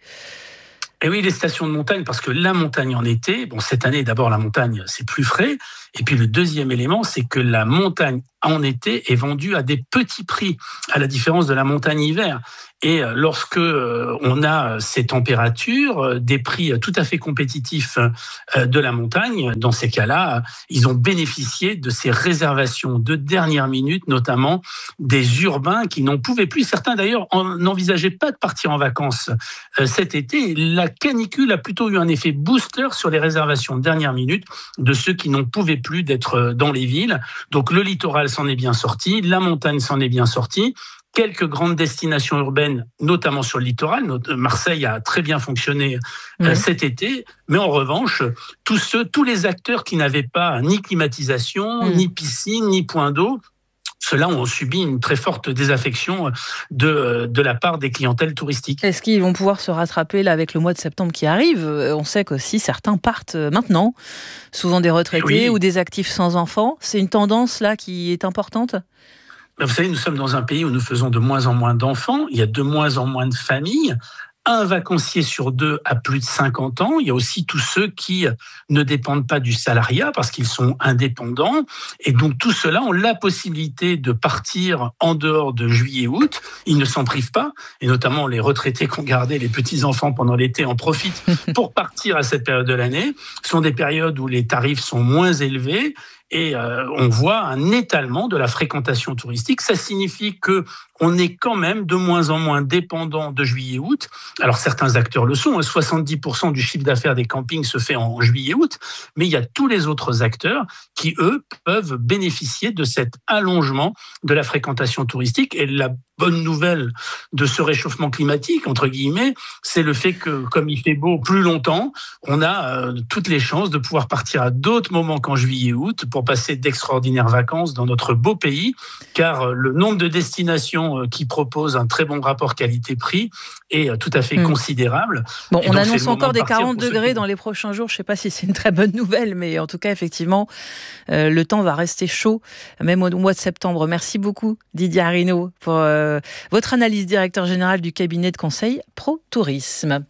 Et oui, les stations de montagne, parce que la montagne en été, bon, cette année, d'abord, la montagne, c'est plus frais. Et puis, le deuxième élément, c'est que la montagne en été est vendue à des petits prix, à la différence de la montagne hiver. Et lorsque on a ces températures, des prix tout à fait compétitifs de la montagne, dans ces cas-là, ils ont bénéficié de ces réservations de dernière minute, notamment des urbains qui n'en pouvaient plus. Certains, d'ailleurs, n'envisageaient pas de partir en vacances cet été. La canicule a plutôt eu un effet booster sur les réservations de dernière minute de ceux qui n'en pouvaient plus d'être dans les villes. Donc, le littoral s'en est bien sorti, la montagne s'en est bien sortie. Quelques grandes destinations urbaines, notamment sur le littoral. Marseille a très bien fonctionné mmh. cet été. Mais en revanche, tous ceux, tous les acteurs qui n'avaient pas ni climatisation, mmh. ni piscine, ni point d'eau, ceux-là ont subi une très forte désaffection de, de la part des clientèles touristiques. Est-ce qu'ils vont pouvoir se rattraper là avec le mois de septembre qui arrive ? On sait qu'aussi certains partent maintenant, souvent des retraités oui. ou des actifs sans enfants. C'est une tendance là qui est importante ? Vous savez, nous sommes dans un pays où nous faisons de moins en moins d'enfants, il y a de moins en moins de familles. Un vacancier sur deux a plus de cinquante ans. Il y a aussi tous ceux qui ne dépendent pas du salariat parce qu'ils sont indépendants. Et donc, tous ceux-là ont la possibilité de partir en dehors de juillet-août. Ils ne s'en privent pas. Et notamment, les retraités qui ont gardé les petits-enfants pendant l'été en profitent pour partir à cette période de l'année. Ce sont des périodes où les tarifs sont moins élevés. Et euh, on voit un étalement de la fréquentation touristique. Ça signifie que on est quand même de moins en moins dépendant de juillet-août. Alors certains acteurs le sont, soixante-dix pour cent du chiffre d'affaires des campings se fait en juillet-août, mais il y a tous les autres acteurs qui, eux, peuvent bénéficier de cet allongement de la fréquentation touristique. Et la bonne nouvelle de ce réchauffement climatique, entre guillemets, c'est le fait que, comme il fait beau plus longtemps, on a euh, toutes les chances de pouvoir partir à d'autres moments qu'en juillet-août pour passer d'extraordinaires vacances dans notre beau pays, car euh, le nombre de destinations euh, qui proposent un très bon rapport qualité-prix est euh, tout à fait mmh. considérable. Bon, on donc, annonce encore des quarante degrés dans les prochains jours. Je ne sais pas si c'est une très bonne nouvelle, mais en tout cas, effectivement, euh, le temps va rester chaud, même au mois de septembre. Merci beaucoup, Didier Arinaud, pour euh, votre analyse, directeur général du cabinet de conseil Pro Tourisme.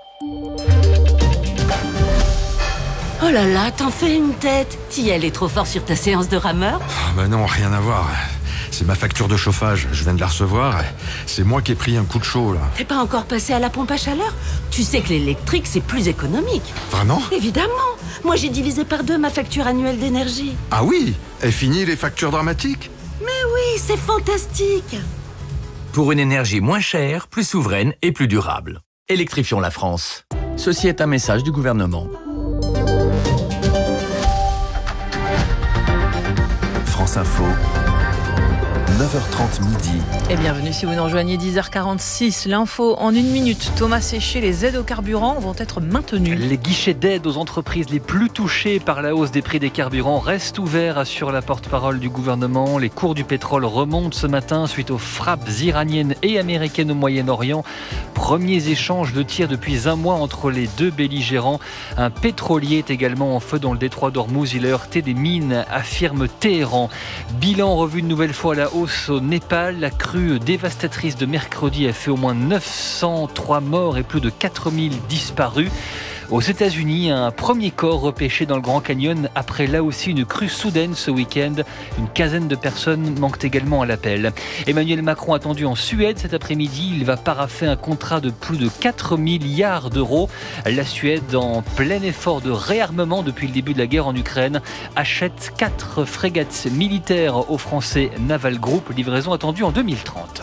Oh là là, t'en fais une tête. Tiel est trop fort sur ta séance de rameur. Oh bah non, rien à voir. C'est ma facture de chauffage, je viens de la recevoir. C'est moi qui ai pris un coup de chaud là. T'es pas encore passé à la pompe à chaleur ? Tu sais que l'électrique c'est plus économique. Vraiment ? Évidemment. Moi j'ai divisé par deux ma facture annuelle d'énergie. Ah oui ? Et fini les factures dramatiques ? Mais oui, c'est fantastique. Pour une énergie moins chère, plus souveraine et plus durable. Électrifions la France. Ceci est un message du gouvernement. France Info, neuf heures trente midi. Et bienvenue si vous nous rejoignez, dix heures quarante-six. L'info en une minute. Thomas Séché, les aides au carburant vont être maintenues. Les guichets d'aide aux entreprises les plus touchées par la hausse des prix des carburants restent ouverts, assure la porte-parole du gouvernement. Les cours du pétrole remontent ce matin suite aux frappes iraniennes et américaines au Moyen-Orient. Premiers échanges de tirs depuis un mois entre les deux belligérants. Un pétrolier est également en feu dans le détroit d'Ormuz. Il a heurté des mines, affirme Téhéran. Bilan revu une nouvelle fois à la hausse Laos au Népal. La crue dévastatrice de mercredi a fait au moins neuf cent trois morts et plus de quatre mille disparus. Aux États-Unis, un premier corps repêché dans le Grand Canyon après là aussi une crue soudaine ce week-end. Une quinzaine de personnes manquent également à l'appel. Emmanuel Macron attendu en Suède cet après-midi. Il va paraffer un contrat de plus de quatre milliards d'euros. La Suède, en plein effort de réarmement depuis le début de la guerre en Ukraine, achète quatre frégates militaires au français Naval Group. Livraison attendue en deux mille trente.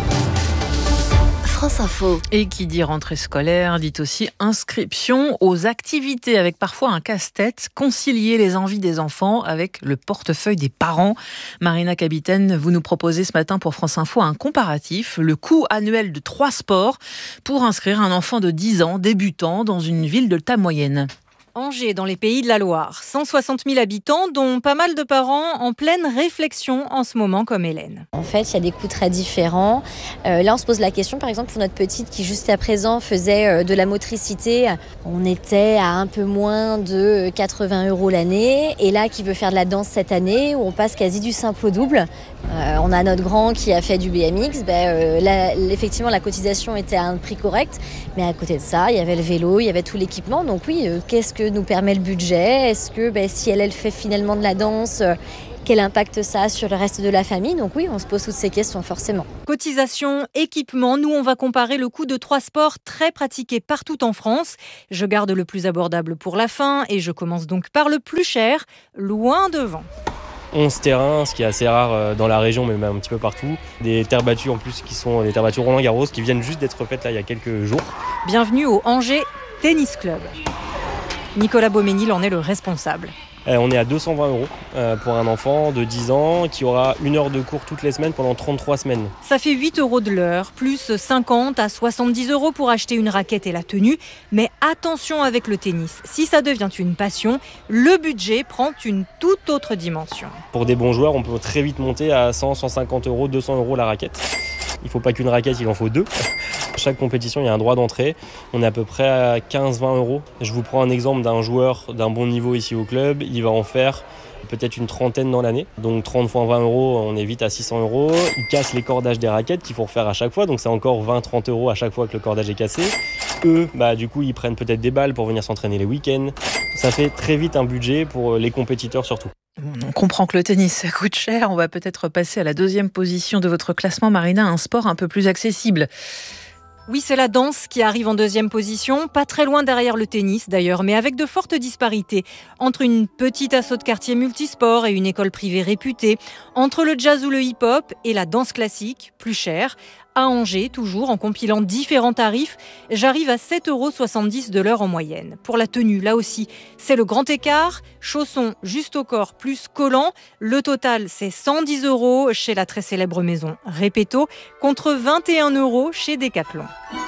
France Info. Et qui dit rentrée scolaire dit aussi inscription aux activités, avec parfois un casse-tête, concilier les envies des enfants avec le portefeuille des parents. Marina Capitaine, vous nous proposez ce matin pour France Info un comparatif, le coût annuel de trois sports pour inscrire un enfant de dix ans débutant dans une ville de taille moyenne. Angers, dans les Pays de la Loire. cent soixante mille habitants, dont pas mal de parents en pleine réflexion en ce moment, comme Hélène. En fait, il y a des coûts très différents. Euh, là, on se pose la question, par exemple, pour notre petite qui, jusqu'à présent, faisait euh, de la motricité. On était à un peu moins de quatre-vingts euros l'année. Et là, qui veut faire de la danse cette année, où on passe quasi du simple au double. Euh, on a notre grand qui a fait du B M X. Ben, euh, là, effectivement, la cotisation était à un prix correct. Mais à côté de ça, il y avait le vélo, il y avait tout l'équipement. Donc oui, euh, qu'est-ce que nous permet le budget? Est-ce que ben, si elle, elle fait finalement de la danse, euh, quel impact ça a sur le reste de la famille? Donc oui, on se pose toutes ces questions forcément. Cotisation, équipement, nous on va comparer le coût de trois sports très pratiqués partout en France. Je garde le plus abordable pour la fin et je commence donc par le plus cher, loin devant. onze terrains, ce qui est assez rare dans la région, mais même un petit peu partout. Des terres battues en plus qui sont des terres battues Roland Garros qui viennent juste d'être faites là il y a quelques jours. Bienvenue au Angers Tennis Club. Nicolas Beauménil en est le responsable. Euh, on est à deux cent vingt euros euh, pour un enfant de dix ans qui aura une heure de cours toutes les semaines pendant trente-trois semaines. Ça fait huit euros de l'heure, plus cinquante à soixante-dix euros pour acheter une raquette et la tenue. Mais attention avec le tennis, si ça devient une passion, le budget prend une toute autre dimension. Pour des bons joueurs, on peut très vite monter à cent, cent cinquante euros, deux cents euros la raquette. Il ne faut pas qu'une raquette, il en faut deux. Chaque compétition, il y a un droit d'entrée. On est à peu près à quinze à vingt euros. Je vous prends un exemple d'un joueur d'un bon niveau ici au club. Il va en faire peut-être une trentaine dans l'année. Donc trente fois vingt euros, on est vite à six cents euros. Il casse les cordages des raquettes qu'il faut refaire à chaque fois. Donc c'est encore vingt à trente euros à chaque fois que le cordage est cassé. Eux, bah, du coup, ils prennent peut-être des balles pour venir s'entraîner les week-ends. Ça fait très vite un budget pour les compétiteurs surtout. On comprend que le tennis, ça coûte cher. On va peut-être passer à la deuxième position de votre classement, Marina, un sport un peu plus accessible. Oui, c'est la danse qui arrive en deuxième position, pas très loin derrière le tennis d'ailleurs, mais avec de fortes disparités entre une petite asso de quartier multisport et une école privée réputée, entre le jazz ou le hip-hop et la danse classique, plus chère. À Angers, toujours en compilant différents tarifs, j'arrive à sept euros soixante-dix de l'heure en moyenne. Pour la tenue, là aussi, c'est le grand écart. Chaussons juste au corps plus collants. Le total, c'est cent dix euros chez la très célèbre maison Repetto, contre vingt et un euros chez Decathlon.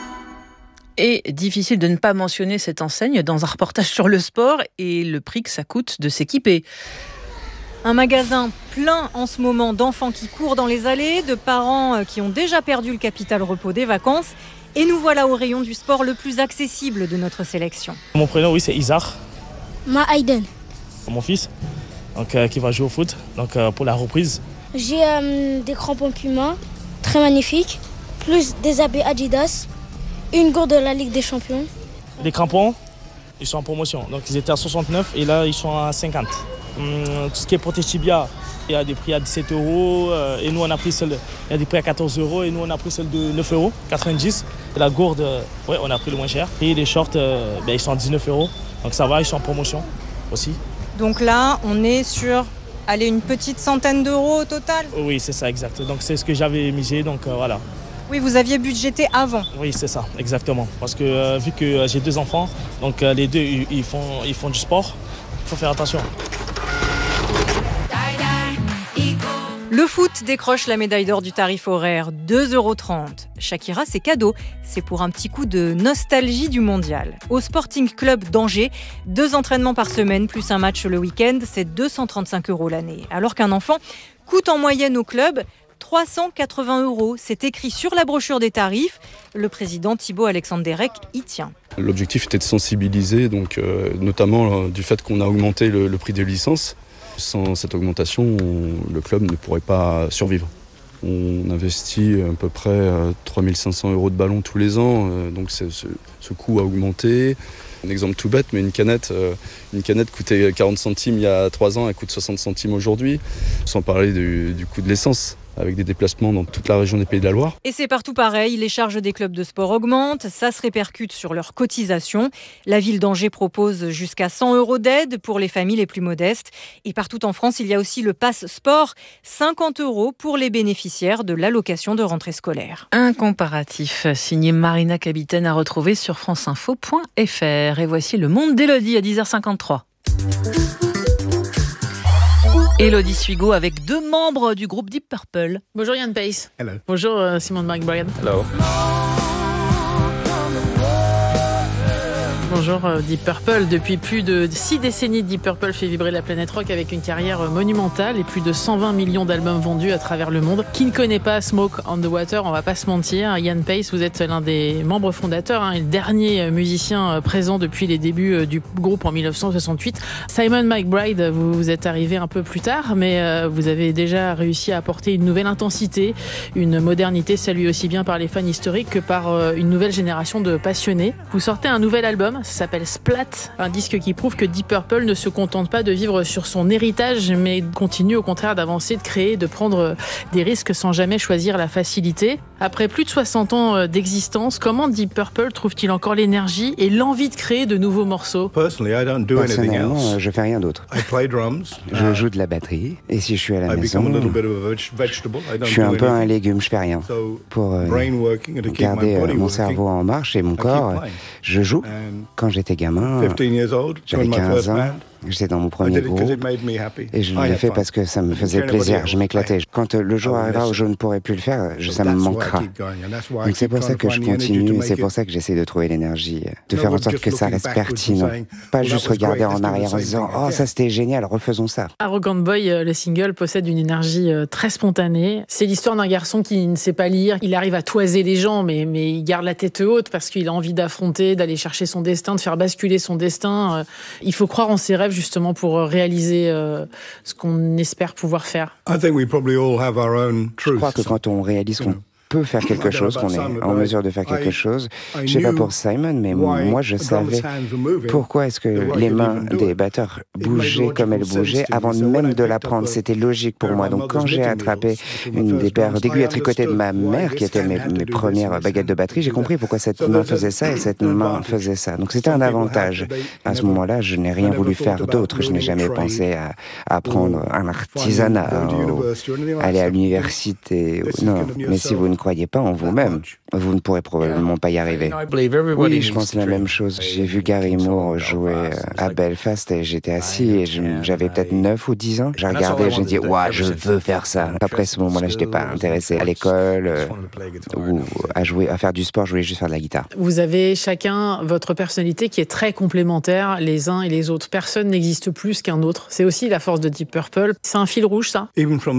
Et difficile de ne pas mentionner cette enseigne dans un reportage sur le sport et le prix que ça coûte de s'équiper. Un magasin plein en ce moment d'enfants qui courent dans les allées, de parents qui ont déjà perdu le capital repos des vacances. Et nous voilà au rayon du sport le plus accessible de notre sélection. Mon prénom, oui, c'est Isaac. Ma Aiden. Mon fils, donc, euh, qui va jouer au foot donc, euh, pour la reprise. J'ai euh, des crampons Puma, très magnifiques, plus des habits Adidas, une gourde de la Ligue des Champions. Les crampons, ils sont en promotion. Donc ils étaient à soixante-neuf et là, ils sont à cinquante. Hum, tout ce qui est protège tibia, il y a des prix à dix-sept euros euh, et nous on a pris celle, il y a des prix à quatorze euros et nous on a pris celle de neuf euros quatre-vingt-dix. Et la gourde, euh, ouais, on a pris le moins cher. Et les shorts, euh, ben, ils sont à dix-neuf euros. Donc ça va, ils sont en promotion aussi. Donc là, on est sur allez, une petite centaine d'euros au total. Oui, c'est ça, exact. Donc c'est ce que j'avais misé, donc euh, voilà. Oui, vous aviez budgété avant. Oui, c'est ça, exactement. Parce que euh, vu que euh, j'ai deux enfants, donc euh, les deux, ils, ils, font, ils font du sport, il faut faire attention. Le foot décroche la médaille d'or du tarif horaire, deux euros trente. Shakira, c'est cadeau. C'est pour un petit coup de nostalgie du mondial. Au Sporting Club d'Angers, deux entraînements par semaine plus un match le week-end, c'est deux cent trente-cinq euros l'année. Alors qu'un enfant coûte en moyenne au club trois cent quatre-vingts euros. C'est écrit sur la brochure des tarifs. Le président Thibaut Alexandre-Derek y tient. L'objectif était de sensibiliser, donc, euh, notamment euh, du fait qu'on a augmenté le, le prix des licences. Sans cette augmentation, on, le club ne pourrait pas survivre. On investit à peu près trois mille cinq cents euros de ballon tous les ans, donc c'est, ce, ce coût a augmenté. Un exemple tout bête, mais une canette, euh, une canette coûtait quarante centimes il y a trois ans, elle coûte soixante centimes aujourd'hui, sans parler du, du coût de l'essence, avec des déplacements dans toute la région des Pays de la Loire. Et c'est partout pareil, les charges des clubs de sport augmentent, ça se répercute sur leurs cotisations. La ville d'Angers propose jusqu'à cent euros d'aide pour les familles les plus modestes. Et partout en France, il y a aussi le Pass Sport, cinquante euros pour les bénéficiaires de l'allocation de rentrée scolaire. Un comparatif signé Marina Capitaine à retrouver sur franceinfo point f r. Et voici le monde d'Élodie à dix heures cinquante-trois. Élodie Suigo avec deux membres du groupe Deep Purple. Bonjour Ian Paice. Hello. Bonjour euh, Simon McBride. Hello. Bonjour euh, Deep Purple. Depuis plus de six décennies, Deep Purple fait vibrer la planète rock avec une carrière monumentale et plus de cent vingt millions d'albums vendus à travers le monde. Qui ne connaît pas Smoke on the Water, on va pas se mentir. Ian Paice, vous êtes l'un des membres fondateurs hein, et le dernier musicien présent depuis les débuts du groupe en dix-neuf cent soixante-huit. Simon McBride, vous, vous êtes arrivé un peu plus tard, mais euh, vous avez déjà réussi à apporter une nouvelle intensité, une modernité saluée aussi bien par les fans historiques que par euh, une nouvelle génération de passionnés. Vous sortez un nouvel album, ça s'appelle Splat, un disque qui prouve que Deep Purple ne se contente pas de vivre sur son héritage, mais continue au contraire d'avancer, de créer, de prendre des risques sans jamais choisir la facilité. Après plus de soixante ans d'existence, comment Deep Purple trouve-t-il encore l'énergie et l'envie de créer de nouveaux morceaux ? Personnellement, je fais rien d'autre. Je joue de la batterie, et si je suis à la maison, je suis un peu un légume, je fais rien. Pour euh, garder euh, mon cerveau en marche et mon corps, je joue. Quand j'étais gamin, j'avais quinze ans, j'étais dans mon premier groupe et je l'ai fait parce que ça me faisait plaisir, je m'éclatais. Quand le jour arrivera où je ne pourrai plus le faire, je, ça me manquera. Donc c'est pour ça que je continue et c'est pour ça que j'essaie de trouver l'énergie, de faire en sorte que ça reste pertinent. Pas juste regarder en arrière en se disant « Oh, ça c'était génial, refaisons ça ». Arrogant Boy, le single, possède une énergie très spontanée. C'est l'histoire d'un garçon qui ne sait pas lire. Il arrive à toiser les gens, mais, mais il garde la tête haute parce qu'il a envie d'affronter, d'aller chercher son destin, de faire basculer son destin. Il faut croire en ses rêves justement pour réaliser euh, ce qu'on espère pouvoir faire. Je crois que quand on réalise qu'on peut faire quelque chose, qu'on est en mesure de faire quelque chose. Je sais pas pour Simon, mais moi je savais pourquoi est-ce que les mains des batteurs bougeaient comme elles bougeaient avant même de l'apprendre. C'était logique pour moi. Donc quand j'ai attrapé une des paires d'aiguilles à tricoter de ma mère, qui étaient mes, mes premières baguettes de batterie, j'ai compris pourquoi cette main faisait ça et cette main faisait ça. Donc c'était un avantage. À ce moment-là, je n'ai rien voulu faire d'autre. Je n'ai jamais pensé à, à apprendre un artisanat, ou aller à l'université. Non, mais si vous ne croyez pas en vous-même, vous ne pourrez probablement pas y arriver. Oui, je pense la même chose. J'ai vu Gary Moore jouer à Belfast et j'étais assis et j'avais peut-être neuf ou dix ans. J'ai regardé et j'ai dit « Ouah, je veux faire ça ». Après ce moment-là, je n'étais pas intéressé à l'école euh, ou à jouer, à faire du sport, je voulais juste faire de la guitare. Vous avez chacun votre personnalité qui est très complémentaire les uns et les autres. Personne n'existe plus qu'un autre. C'est aussi la force de Deep Purple. C'est un fil rouge, ça ?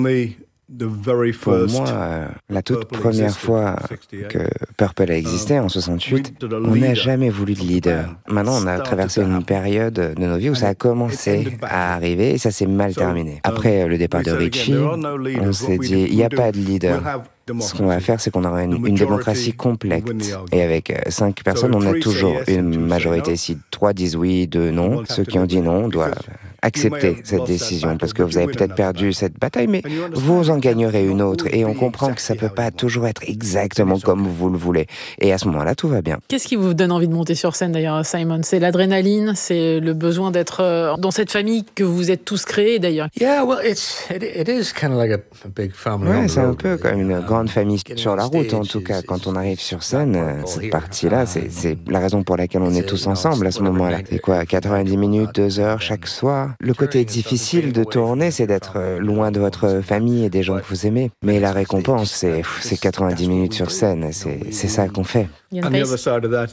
Pour moi, la toute première fois que Purple a existé, en soixante-huit, on n'a jamais voulu de leader. Maintenant, on a traversé une période de nos vies où ça a commencé à arriver et ça s'est mal terminé. Après le départ de Richie, on s'est dit, il n'y a pas de leader. Ce qu'on va faire, c'est qu'on aura une, une démocratie complète. Et avec cinq personnes, on a toujours une majorité. Si trois disent oui, deux non, ceux qui ont dit non doivent accepter cette décision parce que vous avez peut-être perdu cette bataille, mais vous en gagnerez une autre. Et on comprend que ça peut pas toujours être exactement comme vous le voulez. Et à ce moment-là, tout va bien. Qu'est-ce qui vous donne envie de monter sur scène d'ailleurs, Simon ? C'est l'adrénaline, c'est le besoin d'être dans cette famille que vous êtes tous créés d'ailleurs. Yeah, well, it's it, it is kind of like a, a big family. Ouais, c'est un peu comme une grande famille sur la route, en tout cas. Quand on arrive sur scène, cette partie-là, c'est, c'est la raison pour laquelle on est tous ensemble à ce moment-là. C'est quoi, quatre-vingt-dix minutes, deux heures chaque soir ? Le côté difficile de tourner, c'est d'être loin de votre famille et des gens que vous aimez. Mais la récompense, c'est, c'est quatre-vingt-dix minutes sur scène. C'est, c'est ça qu'on fait.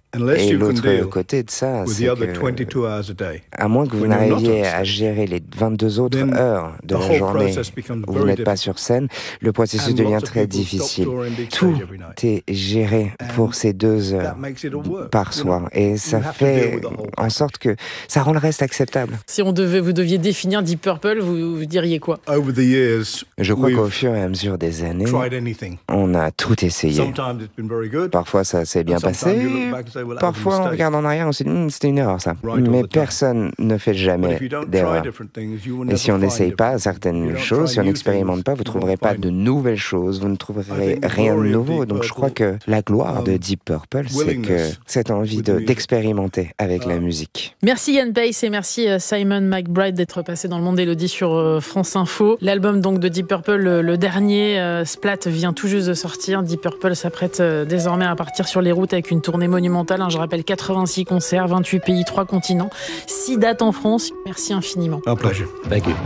Et l'autre côté de ça, c'est que, à moins que vous n'arriviez à gérer les vingt-deux autres heures de la journée où vous n'êtes pas sur scène, le processus devient très difficile. Tout est géré pour ces deux heures par soir. Et ça fait en sorte que ça rend le reste acceptable. Si on devait, vous deviez définir Deep Purple, vous, vous diriez quoi? Je crois qu'au fur et à mesure des années, on a tout essayé. Parfois, ça s'est bien passé. Parfois, on regarde en arrière, on se dit hm, c'était une erreur ça. Mais personne ne fait jamais d'erreur. Et si on n'essaye pas certaines choses, si on n'expérimente pas, vous ne trouverez pas de nouvelles choses, vous ne trouverez rien de nouveau. Donc je crois que la gloire de Deep Purple, c'est que cette envie de, d'expérimenter avec la musique. Merci Ian Paice et merci Simon McBride d'être passé dans le monde d'Élodie sur France Info. L'album donc de Deep Purple, le, le dernier, euh, Splat, vient tout juste de sortir. Deep Purple s'apprête euh, désormais à partir sur les routes avec une tournée monumentale. Hein, je rappelle quatre-vingt-six concerts, vingt-huit pays, trois continents, six dates en France. Merci infiniment. Un plaisir. Thank you.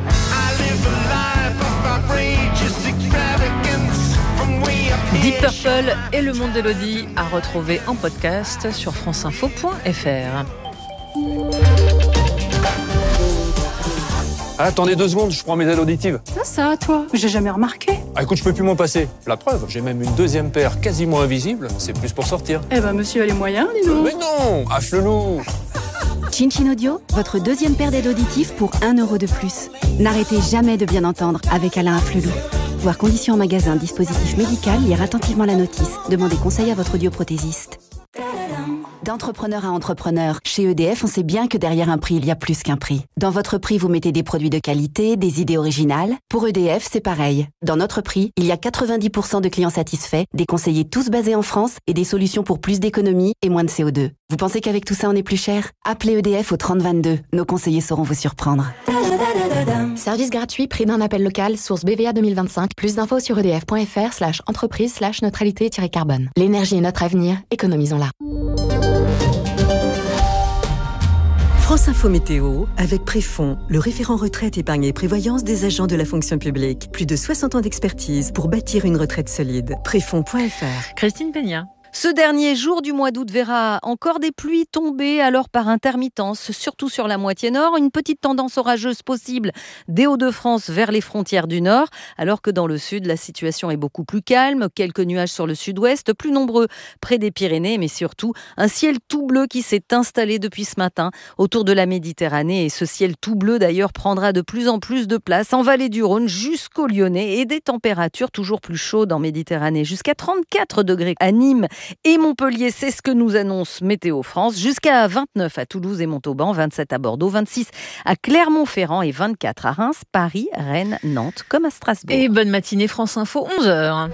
Deep Purple et le monde d'Élodie à retrouver en podcast sur franceinfo point f r. Ah, attendez deux secondes, je prends mes aides auditives. Ça, ça, toi, j'ai jamais remarqué. Ah, écoute, je peux plus m'en passer. La preuve, j'ai même une deuxième paire quasiment invisible. C'est plus pour sortir. Eh ben, monsieur a les moyens, dis donc. Mais non, affle-loup. Chin Chin Audio, votre deuxième paire d'aides auditives pour un euro de plus. N'arrêtez jamais de bien entendre avec Alain Afflelou. Voir conditions en magasin, dispositif médical, lire attentivement la notice. Demandez conseil à votre audioprothésiste. D'entrepreneur à entrepreneur, chez E D F, on sait bien que derrière un prix, il y a plus qu'un prix. Dans votre prix, vous mettez des produits de qualité, des idées originales. Pour E D F, c'est pareil. Dans notre prix, il y a quatre-vingt-dix pour cent de clients satisfaits, des conseillers tous basés en France et des solutions pour plus d'économie et moins de C O deux. Vous pensez qu'avec tout ça, on est plus cher? Appelez E D F au trente vingt-deux. Nos conseillers sauront vous surprendre. Service gratuit, prix d'un appel local, source B V A deux mille vingt-cinq. Plus d'infos sur edf.fr slash entreprise slash neutralité-carbone. L'énergie est notre avenir, économisons-la. France Info Météo, avec Préfond, le référent retraite, épargne et prévoyance des agents de la fonction publique. Plus de soixante ans d'expertise pour bâtir une retraite solide. Préfond point f r. Christine Peña. Ce dernier jour du mois d'août verra encore des pluies tomber, alors par intermittence, surtout sur la moitié nord. Une petite tendance orageuse possible des Hauts-de-France vers les frontières du nord, alors que dans le sud, la situation est beaucoup plus calme. Quelques nuages sur le sud-ouest, plus nombreux près des Pyrénées, mais surtout un ciel tout bleu qui s'est installé depuis ce matin autour de la Méditerranée. Et ce ciel tout bleu, d'ailleurs, prendra de plus en plus de place en vallée du Rhône jusqu'au Lyonnais, et des températures toujours plus chaudes en Méditerranée, jusqu'à trente-quatre degrés à Nîmes et Montpellier, c'est ce que nous annonce Météo France, jusqu'à vingt-neuf à Toulouse et Montauban, vingt-sept à Bordeaux, vingt-six à Clermont-Ferrand et vingt-quatre à Reims, Paris, Rennes, Nantes comme à Strasbourg. Et bonne matinée France Info, onze heures.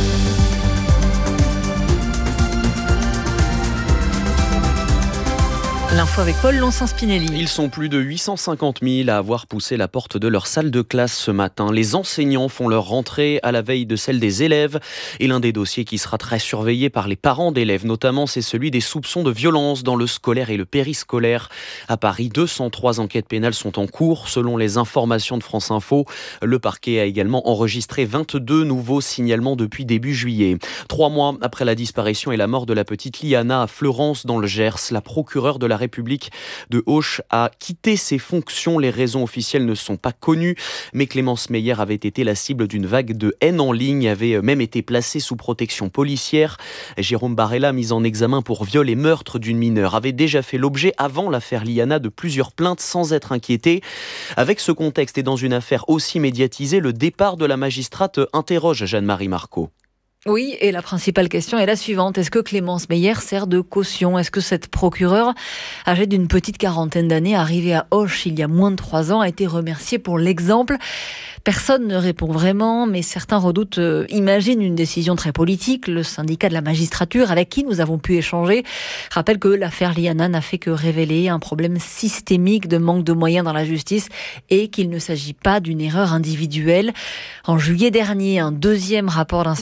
L'info avec Paul Lonsin-Spinelli. Ils sont plus de huit cent cinquante mille à avoir poussé la porte de leur salle de classe ce matin. Les enseignants font leur rentrée à la veille de celle des élèves. Et l'un des dossiers qui sera très surveillé par les parents d'élèves, notamment, c'est celui des soupçons de violence dans le scolaire et le périscolaire. À Paris, deux cent trois enquêtes pénales sont en cours. Selon les informations de France Info, le parquet a également enregistré vingt-deux nouveaux signalements depuis début juillet. Trois mois après la disparition et la mort de la petite Liana à Fleurance dans le Gers, la procureure de la République de Auch a quitté ses fonctions. Les raisons officielles ne sont pas connues, mais Clémence Meyer avait été la cible d'une vague de haine en ligne, avait même été placée sous protection policière. Jérôme Barella, mis en examen pour viol et meurtre d'une mineure, avait déjà fait l'objet avant l'affaire Liana de plusieurs plaintes sans être inquiété. Avec ce contexte et dans une affaire aussi médiatisée, le départ de la magistrate interroge Jeanne-Marie Marcot. Oui, et la principale question est la suivante. Est-ce que Clémence Meyer sert de caution? Est-ce que cette procureure, âgée d'une petite quarantaine d'années, arrivée à Auch il y a moins de trois ans, a été remerciée pour l'exemple? Personne ne répond vraiment, mais certains redoutent, euh, imaginent une décision très politique. Le syndicat de la magistrature, avec qui nous avons pu échanger, rappelle que l'affaire Liana n'a fait que révéler un problème systémique de manque de moyens dans la justice et qu'il ne s'agit pas d'une erreur individuelle. En juillet dernier, un deuxième rapport d'inspection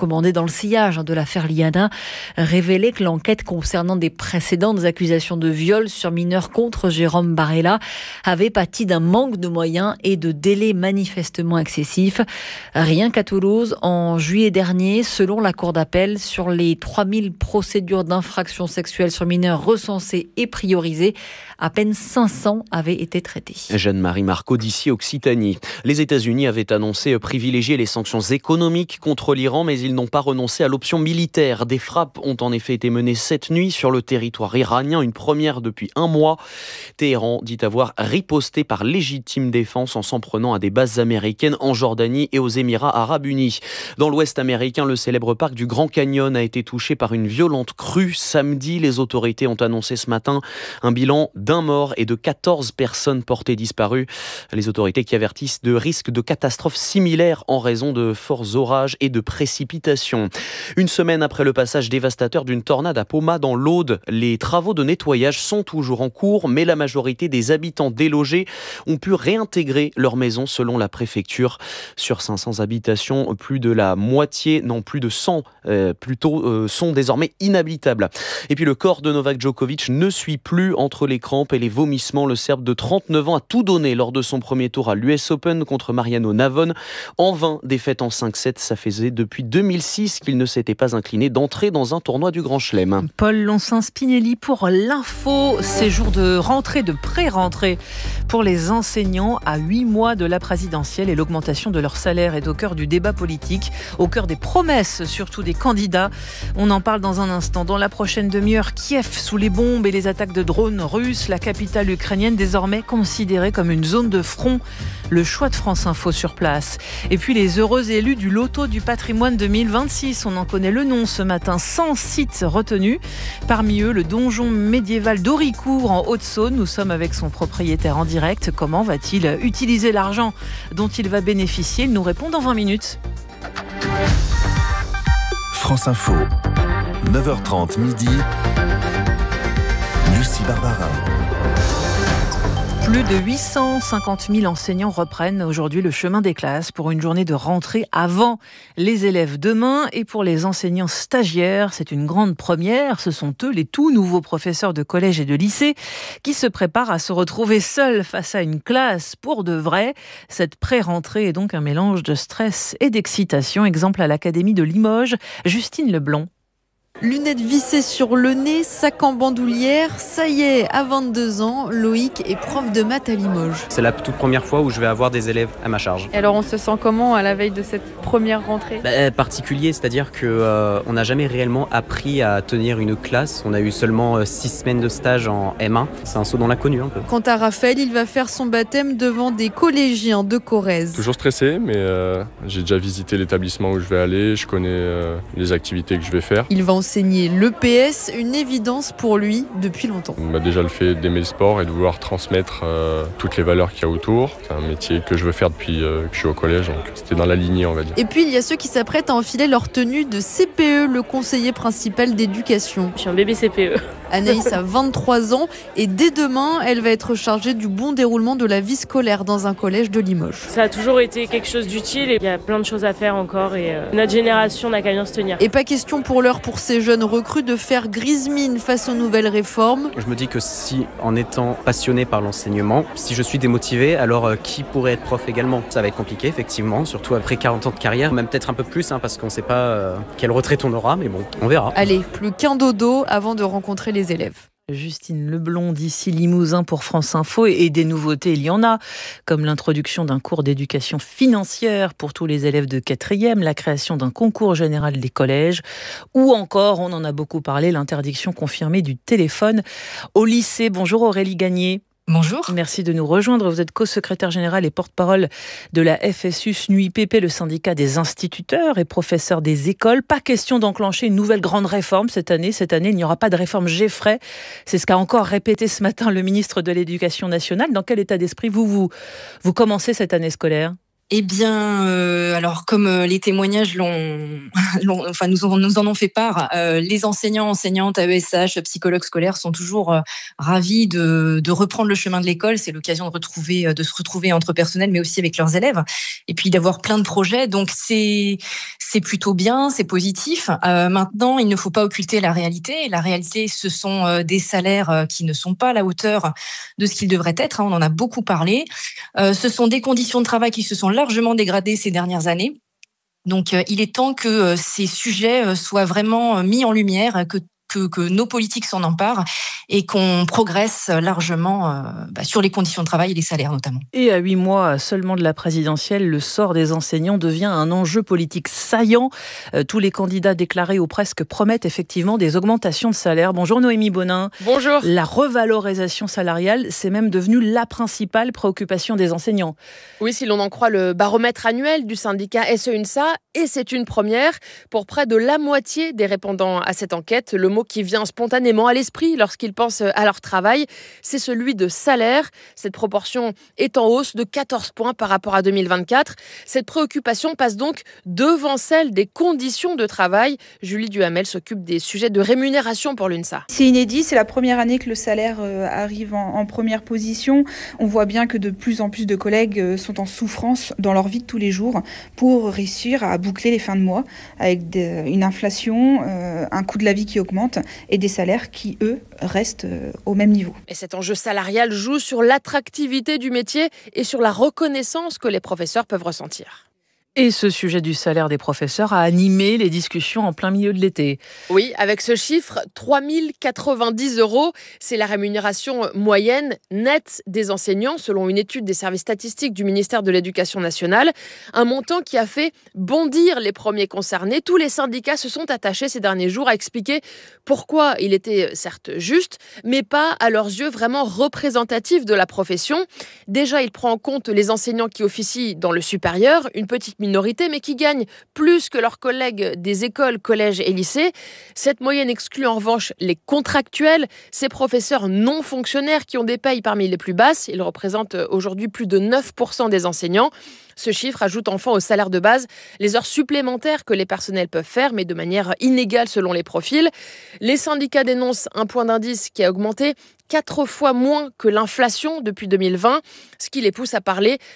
commandé dans le sillage de l'affaire Liana révélait que l'enquête concernant des précédentes accusations de viol sur mineurs contre Jérôme Barella avait pâti d'un manque de moyens et de délais manifestement excessifs. Rien qu'à Toulouse, en juillet dernier, selon la Cour d'appel, sur les trois mille procédures d'infraction sexuelle sur mineurs recensées et priorisées, à peine cinq cents avaient été traitées. Jeanne-Marie Marco d'ici Occitanie. Les États-Unis avaient annoncé privilégier les sanctions économiques contre l'Iran, mais ils n'ont pas renoncé à l'option militaire. Des frappes ont en effet été menées cette nuit sur le territoire iranien, une première depuis un mois. Téhéran dit avoir riposté par légitime défense en s'en prenant à des bases américaines en Jordanie et aux Émirats arabes unis. Dans l'ouest américain, le célèbre parc du Grand Canyon a été touché par une violente crue samedi. Les autorités ont annoncé ce matin un bilan d'un mort et de quatorze personnes portées disparues. Les autorités qui avertissent de risques de catastrophes similaires en raison de forts orages et de précipitations. Une semaine après le passage dévastateur d'une tornade à Poma dans l'Aude, les travaux de nettoyage sont toujours en cours, mais la majorité des habitants délogés ont pu réintégrer leur maison selon la préfecture. Sur cinq cents habitations, plus de la moitié, non plus de cent euh, plutôt, euh, sont désormais inhabitables. Et puis le corps de Novak Djokovic ne suit plus entre les crampes et les vomissements. Le Serbe de trente-neuf ans a tout donné lors de son premier tour à l'U S Open contre Mariano Navon. En vain, défaite en cinq sept, ça faisait depuis deux mille six qu'il ne s'était pas incliné d'entrer dans un tournoi du Grand Chelem. Paul Loncin-Spinelli pour l'info. C'est jour de rentrée, de pré-rentrée pour les enseignants à huit mois de la présidentielle, et l'augmentation de leur salaire est au cœur du débat politique, au cœur des promesses, surtout des candidats. On en parle dans un instant. Dans la prochaine demi-heure, Kiev sous les bombes et les attaques de drones russes, la capitale ukrainienne désormais considérée comme une zone de front. Le choix de France Info sur place. Et puis les heureux élus du Loto du patrimoine deux mille vingt-six. On en connaît le nom ce matin. cent sites retenus. Parmi eux, le donjon médiéval d'Auricourt en Haute-Saône. Nous sommes avec son propriétaire en direct. Comment va-t-il utiliser l'argent dont il va bénéficier? Il nous répond dans vingt minutes. France Info, neuf heures trente midi. Lucie Barbarin. Plus de huit cent cinquante mille enseignants reprennent aujourd'hui le chemin des classes pour une journée de rentrée avant les élèves demain. Et pour les enseignants stagiaires, c'est une grande première. Ce sont eux, les tout nouveaux professeurs de collège et de lycée, qui se préparent à se retrouver seuls face à une classe pour de vrai. Cette pré-rentrée est donc un mélange de stress et d'excitation. Exemple à l'Académie de Limoges, Justine Leblond. Lunettes vissées sur le nez, sac en bandoulière, ça y est, à vingt-deux ans, Loïc est prof de maths à Limoges. C'est la toute première fois où je vais avoir des élèves à ma charge. Et alors on se sent comment à la veille de cette première rentrée ? bah, Particulier, c'est-à-dire qu'on euh, n'a jamais réellement appris à tenir une classe. On a eu seulement euh, six semaines de stage en M un. C'est un saut dans l'inconnu un peu. Quant à Raphaël, il va faire son baptême devant des collégiens de Corrèze. Toujours stressé, mais euh, j'ai déjà visité l'établissement où je vais aller, je connais euh, les activités que je vais faire. Il va enseigner l'E P S, une évidence pour lui depuis longtemps. On m'a déjà le fait d'aimer le sport et de vouloir transmettre euh, toutes les valeurs qu'il y a autour. C'est un métier que je veux faire depuis euh, que je suis au collège, donc c'était dans la lignée, on va dire. Et puis il y a ceux qui s'apprêtent à enfiler leur tenue de C P E, le conseiller principal d'éducation. Je suis un bébé C P E. Anaïs a vingt-trois ans et dès demain, elle va être chargée du bon déroulement de la vie scolaire dans un collège de Limoges. Ça a toujours été quelque chose d'utile et il y a plein de choses à faire encore et euh, notre génération n'a qu'à bien se tenir. Et pas question pour l'heure pour ces jeunes recrues de faire grise mine face aux nouvelles réformes. Je me dis que si, en étant passionné par l'enseignement, si je suis démotivé, alors euh, qui pourrait être prof également ? Ça va être compliqué, effectivement, surtout après quarante ans de carrière, même peut-être un peu plus, hein, parce qu'on ne sait pas euh, quelle retraite on aura, mais bon, on verra. Allez, plus qu'un dodo avant de rencontrer les élèves. Justine Leblond d'ici Limousin pour France Info, et des nouveautés il y en a, comme l'introduction d'un cours d'éducation financière pour tous les élèves de quatrième, la création d'un concours général des collèges, ou encore, on en a beaucoup parlé, l'interdiction confirmée du téléphone au lycée. Bonjour Aurélie Gagné. Bonjour. Merci de nous rejoindre. Vous êtes co-secrétaire générale et porte-parole de la F S U S N U I P P, le syndicat des instituteurs et professeurs des écoles. Pas question d'enclencher une nouvelle grande réforme cette année. Cette année, il n'y aura pas de réforme Geffray. C'est ce qu'a encore répété ce matin le ministre de l'Éducation nationale. Dans quel état d'esprit vous, vous, vous commencez cette année scolaire ? Eh bien, euh, alors comme euh, les témoignages l'ont, l'ont, enfin nous, ont, nous en ont fait part, euh, les enseignants, enseignantes, A E S H, psychologues scolaires sont toujours euh, ravis de, de reprendre le chemin de l'école. C'est l'occasion de retrouver, de se retrouver entre personnels, mais aussi avec leurs élèves, et puis d'avoir plein de projets. Donc c'est c'est plutôt bien, c'est positif. Euh, maintenant, il ne faut pas occulter la réalité. La réalité, ce sont euh, des salaires euh, qui ne sont pas à la hauteur de ce qu'ils devraient être. Hein, on en a beaucoup parlé. Euh, ce sont des conditions de travail qui se sont largement dégradées ces dernières années. Donc, euh, il est temps que euh, ces sujets euh, soient vraiment mis en lumière, que Que, que nos politiques s'en emparent et qu'on progresse largement euh, bah, sur les conditions de travail et les salaires notamment. Et à huit mois seulement de la présidentielle, le sort des enseignants devient un enjeu politique saillant. Euh, tous les candidats déclarés ou presque promettent effectivement des augmentations de salaire. Bonjour Noémie Bonin. Bonjour. La revalorisation salariale, c'est même devenu la principale préoccupation des enseignants. Oui, si l'on en croit le baromètre annuel du syndicat S E U N S A, et c'est une première pour près de la moitié des répondants à cette enquête. Le mot qui vient spontanément à l'esprit lorsqu'ils pensent à leur travail, c'est celui de salaire. Cette proportion est en hausse de quatorze points par rapport à deux mille vingt-quatre. Cette préoccupation passe donc devant celle des conditions de travail. Julie Duhamel s'occupe des sujets de rémunération pour l'U N S A. C'est inédit, c'est la première année que le salaire arrive en, en première position. On voit bien que de plus en plus de collègues sont en souffrance dans leur vie de tous les jours pour réussir à boucler les fins de mois avec de, une inflation, euh, un coût de la vie qui augmente et des salaires qui, eux, restent au même niveau. Et cet enjeu salarial joue sur l'attractivité du métier et sur la reconnaissance que les professeurs peuvent ressentir. Et ce sujet du salaire des professeurs a animé les discussions en plein milieu de l'été. Oui, avec ce chiffre, trois mille quatre-vingt-dix euros, c'est la rémunération moyenne nette des enseignants, selon une étude des services statistiques du ministère de l'Éducation nationale. Un montant qui a fait bondir les premiers concernés. Tous les syndicats se sont attachés ces derniers jours à expliquer pourquoi il était certes juste, mais pas à leurs yeux vraiment représentatif de la profession. Déjà, il prend en compte les enseignants qui officient dans le supérieur, une petite minorité, mais qui gagnent plus que leurs collègues des écoles, collèges et lycées. Cette moyenne exclut en revanche les contractuels, ces professeurs non fonctionnaires qui ont des payes parmi les plus basses. Ils représentent aujourd'hui plus de neuf pour cent des enseignants. Ce chiffre ajoute enfin au salaire de base les heures supplémentaires que les personnels peuvent faire, mais de manière inégale selon les profils. Les syndicats dénoncent un point d'indice qui a augmenté quatre fois moins que l'inflation depuis deux mille vingt, ce qui les pousse à parler